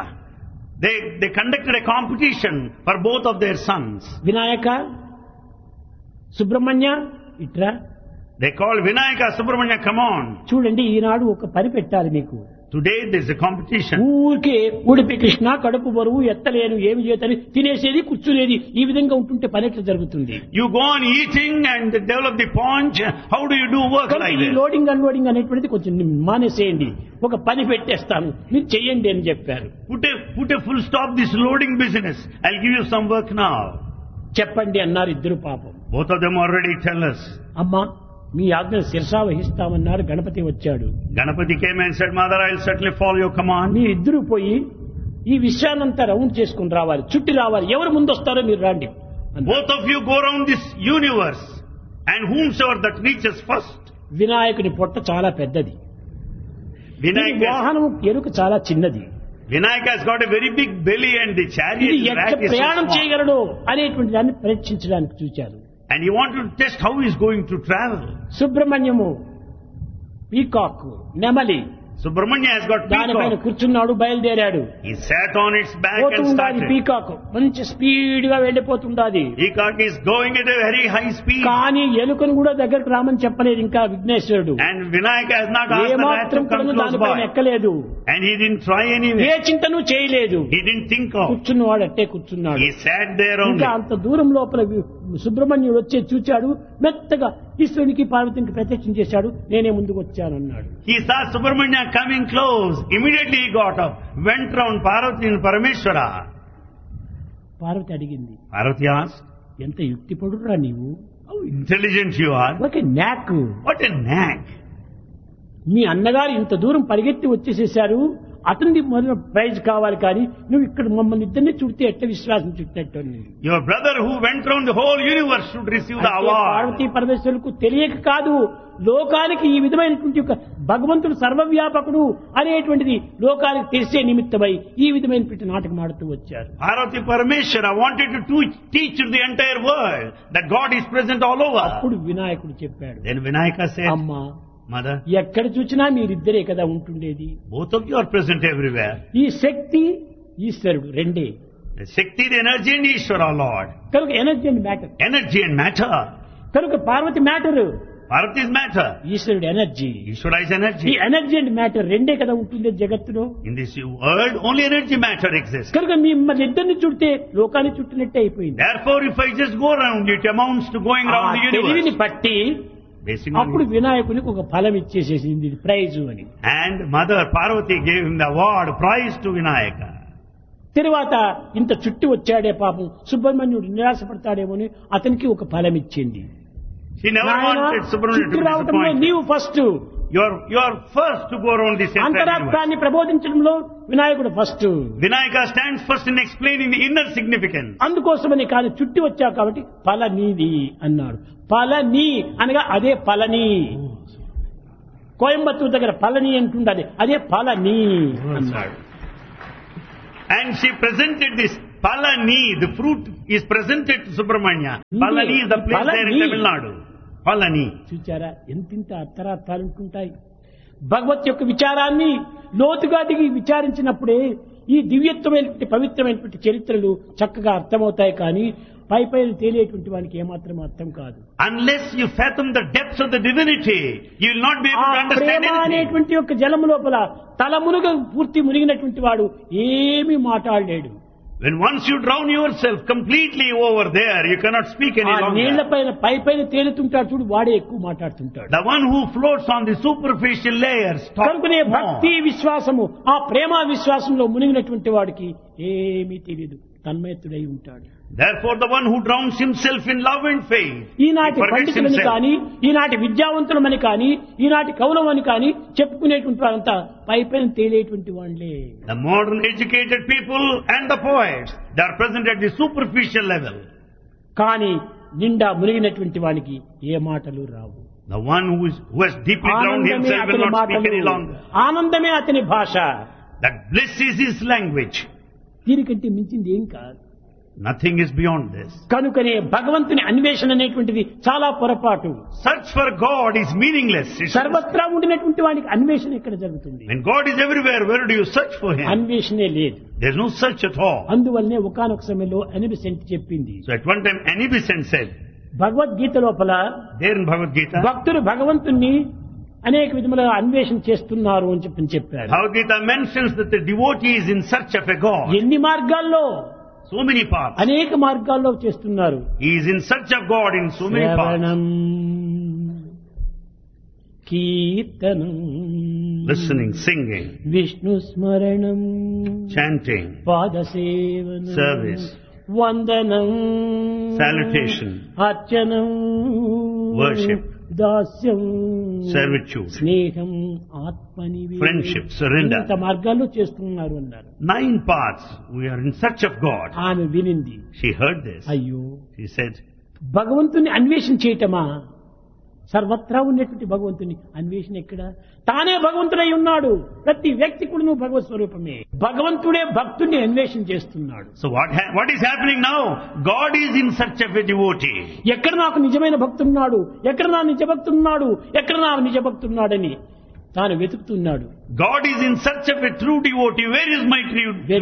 Speaker 2: they conducted a competition for both of their sons.
Speaker 1: Vinayaka Subrahmanya ఇట్రా,
Speaker 2: They called Vinayaka, Subramanya, come on.
Speaker 1: చూడండి ఈనాడు ఒక పని పెట్టాలి మీకు.
Speaker 2: Today there is a competition.
Speaker 1: ఊరికే ఉడిపి కృష్ణ కడుపు బరువు ఎత్తలేను ఏమి చేతని తినేసేది కూర్చునేది ఈ విధంగా ఉంటుంటే పని ఎట్లా జరుగుతుంది?
Speaker 2: You go on eating and develop the paunch. How do you do work
Speaker 1: కనుక
Speaker 2: like
Speaker 1: ఈ
Speaker 2: this?
Speaker 1: లోడింగ్ అన్లోడింగ్ అనేటువంటిది కొంచెం మానేసేయండి, ఒక పని పెట్టేస్తాను మీరు చెయ్యండి అని చెప్పారు.
Speaker 2: Put a full stop this loading business. I'll give you some work now.
Speaker 1: చెప్పండి అన్నారు ఇద్దరు. పాపం
Speaker 2: Both of them already tell us.
Speaker 1: అమ్మా మీ ఆజ్ఞ శిరసా వహిస్తామన్నారు. గణపతి వచ్చాడు.
Speaker 2: Ganapati came and said, Mother, I'll certainly follow your command.
Speaker 1: మీ ఇద్దరు పోయి ఈ విషయాన్నంతా రౌండ్ చేసుకుని రావాలి, చుట్టి రావాలి, ఎవరు ముందు వస్తారో మీరు రండి.
Speaker 2: Both of you go around this universe and whomsoever that reaches first.
Speaker 1: వినాయకుని పొట్ట చాలా పెద్దది,
Speaker 2: Vinayaka
Speaker 1: వాహనం ఎరుక చాలా చిన్నది.
Speaker 2: has got a very big belly and the
Speaker 1: ఇది
Speaker 2: chariot
Speaker 1: ఎట్లా
Speaker 2: rat is so
Speaker 1: ప్రయాణం
Speaker 2: small.
Speaker 1: చేయగలడు అనేటువంటి దాన్ని పరీక్షించడానికి చూచారు.
Speaker 2: And he wanted to test how he is going to travel.
Speaker 1: సుబ్రహ్మణ్యము peacock నెమలి
Speaker 2: Subramanya has got
Speaker 1: దానిపైన
Speaker 2: peacock.
Speaker 1: కూర్చున్నాడు, బయలుదేరాడు.
Speaker 2: He sat on its back
Speaker 1: పోతూ
Speaker 2: and
Speaker 1: ఉండాలి
Speaker 2: started.
Speaker 1: పీకాక్, మంచి స్పీడ్ గా వెళ్ళిపోతుండాది.
Speaker 2: Peacock is going at a very high speed.
Speaker 1: కానీ ఎలుకను కూడా దగ్గరకు రామని చెప్పలేదు ఇంకా విఘ్నేశ్వరుడు.
Speaker 2: And Vinayaka has not asked the rat
Speaker 1: ఏమాత్రం
Speaker 2: to come
Speaker 1: కూడా
Speaker 2: close
Speaker 1: దానిపైన
Speaker 2: by.
Speaker 1: ఎక్కలేదు,
Speaker 2: And he didn't try
Speaker 1: A
Speaker 2: anyway.
Speaker 1: చింతను చేయలేదు.
Speaker 2: He didn't think of.
Speaker 1: కూర్చున్నవాడు అట్టే కూర్చున్నాడు.
Speaker 2: He sat there only.
Speaker 1: ఇంకా అంత దూరం లోపల సుబ్రహ్మణ్యుడు వచ్చి చూచాడు, మెత్తగా ఈశ్వరునికి పార్వతికి ప్రత్యక్షం చేశాడు, నేనే ముందుకు వచ్చానన్నాడు.
Speaker 2: He saw Subramanya coming close. Immediately he got up, went round Parvati and Parameshwara.
Speaker 1: Parvati అడిగింది,
Speaker 2: Parvati asked,
Speaker 1: ఎంత యుక్తిపడురా నీవు,
Speaker 2: how intelligent you are.
Speaker 1: ఒక న్యాక్,
Speaker 2: What a knack.
Speaker 1: మీ అన్నగారు ఇంత దూరం పరిగెత్తి వచ్చేసేశారు, అతనికి మొదలు ప్రైజ్ కావాలి, కానీ నువ్వు ఇక్కడ మమ్మల్ని ఇద్దరిని చుడితే ఎట్ట విశ్వాసం చుట్టినట్టు.
Speaker 2: Your brother who went round the whole universe should receive the award.
Speaker 1: Parvati పరమేశ్వరులకు తెలియక కాదు, లోకానికి ఈ విధమైనటువంటి ఒక భగవంతుడు సర్వవ్యాపకుడు అనేటువంటిది లోకానికి తెలిసే నిమిత్తమై ఈ విధమైనటువంటి నాటకం ఆడుతూ వచ్చారు.
Speaker 2: Parvati Parameshwara wanted to teach the entire world that God is present all over.
Speaker 1: అప్పుడు వినాయకుడు చెప్పాడు,
Speaker 2: Then Vinayaka said,
Speaker 1: అమ్మా
Speaker 2: Mother,
Speaker 1: ఎక్కడ చూసినా మీరిద్దరే కదా ఉంటుండేది,
Speaker 2: both of you are present everywhere.
Speaker 1: ఈ శక్తి ఈశ్వరుడు రెండే
Speaker 2: The Shakti, the energy and Ishvara, Lord.
Speaker 1: కనుక energy and matter,
Speaker 2: Energy and matter.
Speaker 1: కనుక Parvati matter,
Speaker 2: Parvati is matter.
Speaker 1: ఈశ్వరుడు ఎనర్జీ.
Speaker 2: Ishvara is
Speaker 1: ఈ
Speaker 2: energy.
Speaker 1: ఎనర్జీ అండ్ మ్యాటర్ రెండే కదా ఉంటుంది జగత్తులో.
Speaker 2: In this world, only energy matter exists.
Speaker 1: కనుక మిమ్మల్ని ఇద్దరిని చుడితే లోకాన్ని చుట్టినట్టే అయిపోయింది.
Speaker 2: Therefore, if I just go around, it amounts to going
Speaker 1: ఆ
Speaker 2: around the
Speaker 1: తెలివిని
Speaker 2: universe.
Speaker 1: బట్టి
Speaker 2: Basing
Speaker 1: అప్పుడు
Speaker 2: on it.
Speaker 1: వినాయకునికి ఒక ఫలం ఇచ్చేసేసింది, ఇది ప్రైజు అని.
Speaker 2: And Mother Parvati gave him the award, prize to Vinayaka.
Speaker 1: తర్వాత ఇంత చుట్టి వచ్చాడే పాపం సుబ్రహ్మణ్యుడు నిరాశపడతాడేమో అని అతనికి ఒక ఫలం ఇచ్చింది.
Speaker 2: She never wanted Subramanya to
Speaker 1: చుట్టి
Speaker 2: be
Speaker 1: రావటంలో
Speaker 2: disappointed.
Speaker 1: నీవు first,
Speaker 2: You are first to go around this entire universe.
Speaker 1: అంతరార్థాన్ని ప్రబోధించడంలో వినాయకుడు first.
Speaker 2: Vinayaka stands first in explaining the inner significance.
Speaker 1: అందుకోసమని కానీ చుట్టి వచ్చావు కాబట్టి ఫల నీది అన్నాడు. ఫలని అనగా అదే ఫలని, కోయంబత్తూరు దగ్గర ఫలని అంటుండాలి, అదే ఫలని అన్నాడు.
Speaker 2: And she presented this Palani, the fruit is presented to Subramanya. Palani is the place there in
Speaker 1: Palani.
Speaker 2: Tamil Nadu. Palani.
Speaker 1: చూచారా ఎంతింత అర్థార్థాలు ఉంటుంటాయి. భగవత్ యొక్క విచారాన్ని లోతుగా దిగి విచారించినప్పుడే ఈ దివ్యత్వమైనటువంటి పవిత్రమైనటువంటి చరిత్రలు చక్కగా అర్థమవుతాయి, కానీ పై పైన తేలేటువంటి వానికి ఏమాత్రం అర్థం కాదు.
Speaker 2: Unless you fathom the depths of the divinity, you will not be able to
Speaker 1: ఆ
Speaker 2: understand
Speaker 1: ప్రేమ
Speaker 2: anything.
Speaker 1: అనేటువంటి యొక్క జలము లోపల తల పూర్తి మునిగినటువంటి వాడు ఏమీ మాట్లాడలేడు.
Speaker 2: When once you drown yourself completely over there, you cannot speak any
Speaker 1: ఆ
Speaker 2: longer.
Speaker 1: నీళ్ల పైన తేలుతుంటాడు చూడు, వాడే ఎక్కువ మాట్లాడుతుంటాడు.
Speaker 2: The one who floats on the superficial layers talks
Speaker 1: కనుకనే
Speaker 2: more.
Speaker 1: భక్తి విశ్వాసము, ఆ ప్రేమ విశ్వాసంలో మునిగినటువంటి వాడికి ఏమీ తెలియదు, తన్మయత్తుడై ఉంటాడు.
Speaker 2: Therefore, the one who drowns himself in love and faith,
Speaker 1: ఈనాటి
Speaker 2: he forgets
Speaker 1: పండితులని
Speaker 2: himself.
Speaker 1: కానీ, ఈనాటి విద్యావంతులమని కానీ, ఈనాటి కవులమని కానీ చెప్పుకునేటువంటి వారంతా పైపైన తేలేటువంటి వాళ్ళే.
Speaker 2: The modern educated people and the poets, they are present at the superficial level.
Speaker 1: కానీ నిండా మునిగినటువంటి వానికి ఏ మాటలు రావు.
Speaker 2: The one who has deeply drowned
Speaker 1: ఆనందమే
Speaker 2: himself will
Speaker 1: అతని
Speaker 2: not speak
Speaker 1: మాటలు,
Speaker 2: any longer.
Speaker 1: ఆనందమే అతని భాష.
Speaker 2: That bliss is his language.
Speaker 1: దీనికంటే మించింది ఏం కాదు.
Speaker 2: Nothing is beyond this.
Speaker 1: కనుకనే భగవంతుని అన్వేషణ అనేటువంటిది చాలా పొరపాటు.
Speaker 2: Search for God is meaningless.
Speaker 1: సర్వత్రా ఉండినటువంటి వానికి అన్వేషణ ఎక్కడ జరుగుతుంది?
Speaker 2: When God is everywhere, where do you search for Him?
Speaker 1: అన్వేషణే లేదు.
Speaker 2: There's no search at all.
Speaker 1: అందువల్లనే ఒకానొక సమయంలో అనిబిసెంట్ చెప్పింది,
Speaker 2: So at one time, Anibisent said,
Speaker 1: Bhagavad Gita లోపల
Speaker 2: there in Bhagavad Gita,
Speaker 1: భక్తులు భగవంతుణ్ణి అనేక విధములుగా అన్వేషణ చేస్తున్నారు అని చెప్పారు.
Speaker 2: Bhagavad Gita mentions that the devotee is in search of a God.
Speaker 1: ఎన్ని మార్గాల్లో,
Speaker 2: So many paths.
Speaker 1: అనేక మార్గాల్లో చేస్తున్నారు.
Speaker 2: He is in search of God in so many paths.
Speaker 1: శ్రవణం, కీర్తనం,
Speaker 2: Listening, singing,
Speaker 1: విష్ణు స్మరణం,
Speaker 2: chanting,
Speaker 1: పాదసేవనం,
Speaker 2: service,
Speaker 1: వందనం,
Speaker 2: salutation,
Speaker 1: అర్చనం,
Speaker 2: worship,
Speaker 1: దాస్యం,
Speaker 2: servitude,
Speaker 1: స్నేహం, ఆత్మనివేదనం,
Speaker 2: friendship, surrender.
Speaker 1: ఇంత మార్గాల్లో చేస్తున్నారు అన్నారు.
Speaker 2: 9 paths. We are in search of God.
Speaker 1: ఆమె వినింది,
Speaker 2: She heard this.
Speaker 1: అయ్యో
Speaker 2: She said,
Speaker 1: భగవంతుని అన్వేషణ చేయటమా? సర్వత్రా ఉన్నటువంటి భగవంతుని అన్వేషణ ఎక్కడ? తానే భగవంతుడై ఉన్నాడు. ప్రతి వ్యక్తి కూడా నువ్వు భగవత్ స్వరూపమే. భగవంతుడే భక్తుడిని అన్వేషణ చేస్తున్నాడు.
Speaker 2: so what is happening now? God is in search of a devotee.
Speaker 1: ఎక్కడ నాకు నిజమైన భక్తున్నాడు, ఎక్కడ నా నిజ భక్తున్నాడు, ఎక్కడ నా నిజ భక్తున్నాడని తాను వెతుకుతున్నాడు.
Speaker 2: God is in search of a true devotee. Where is my true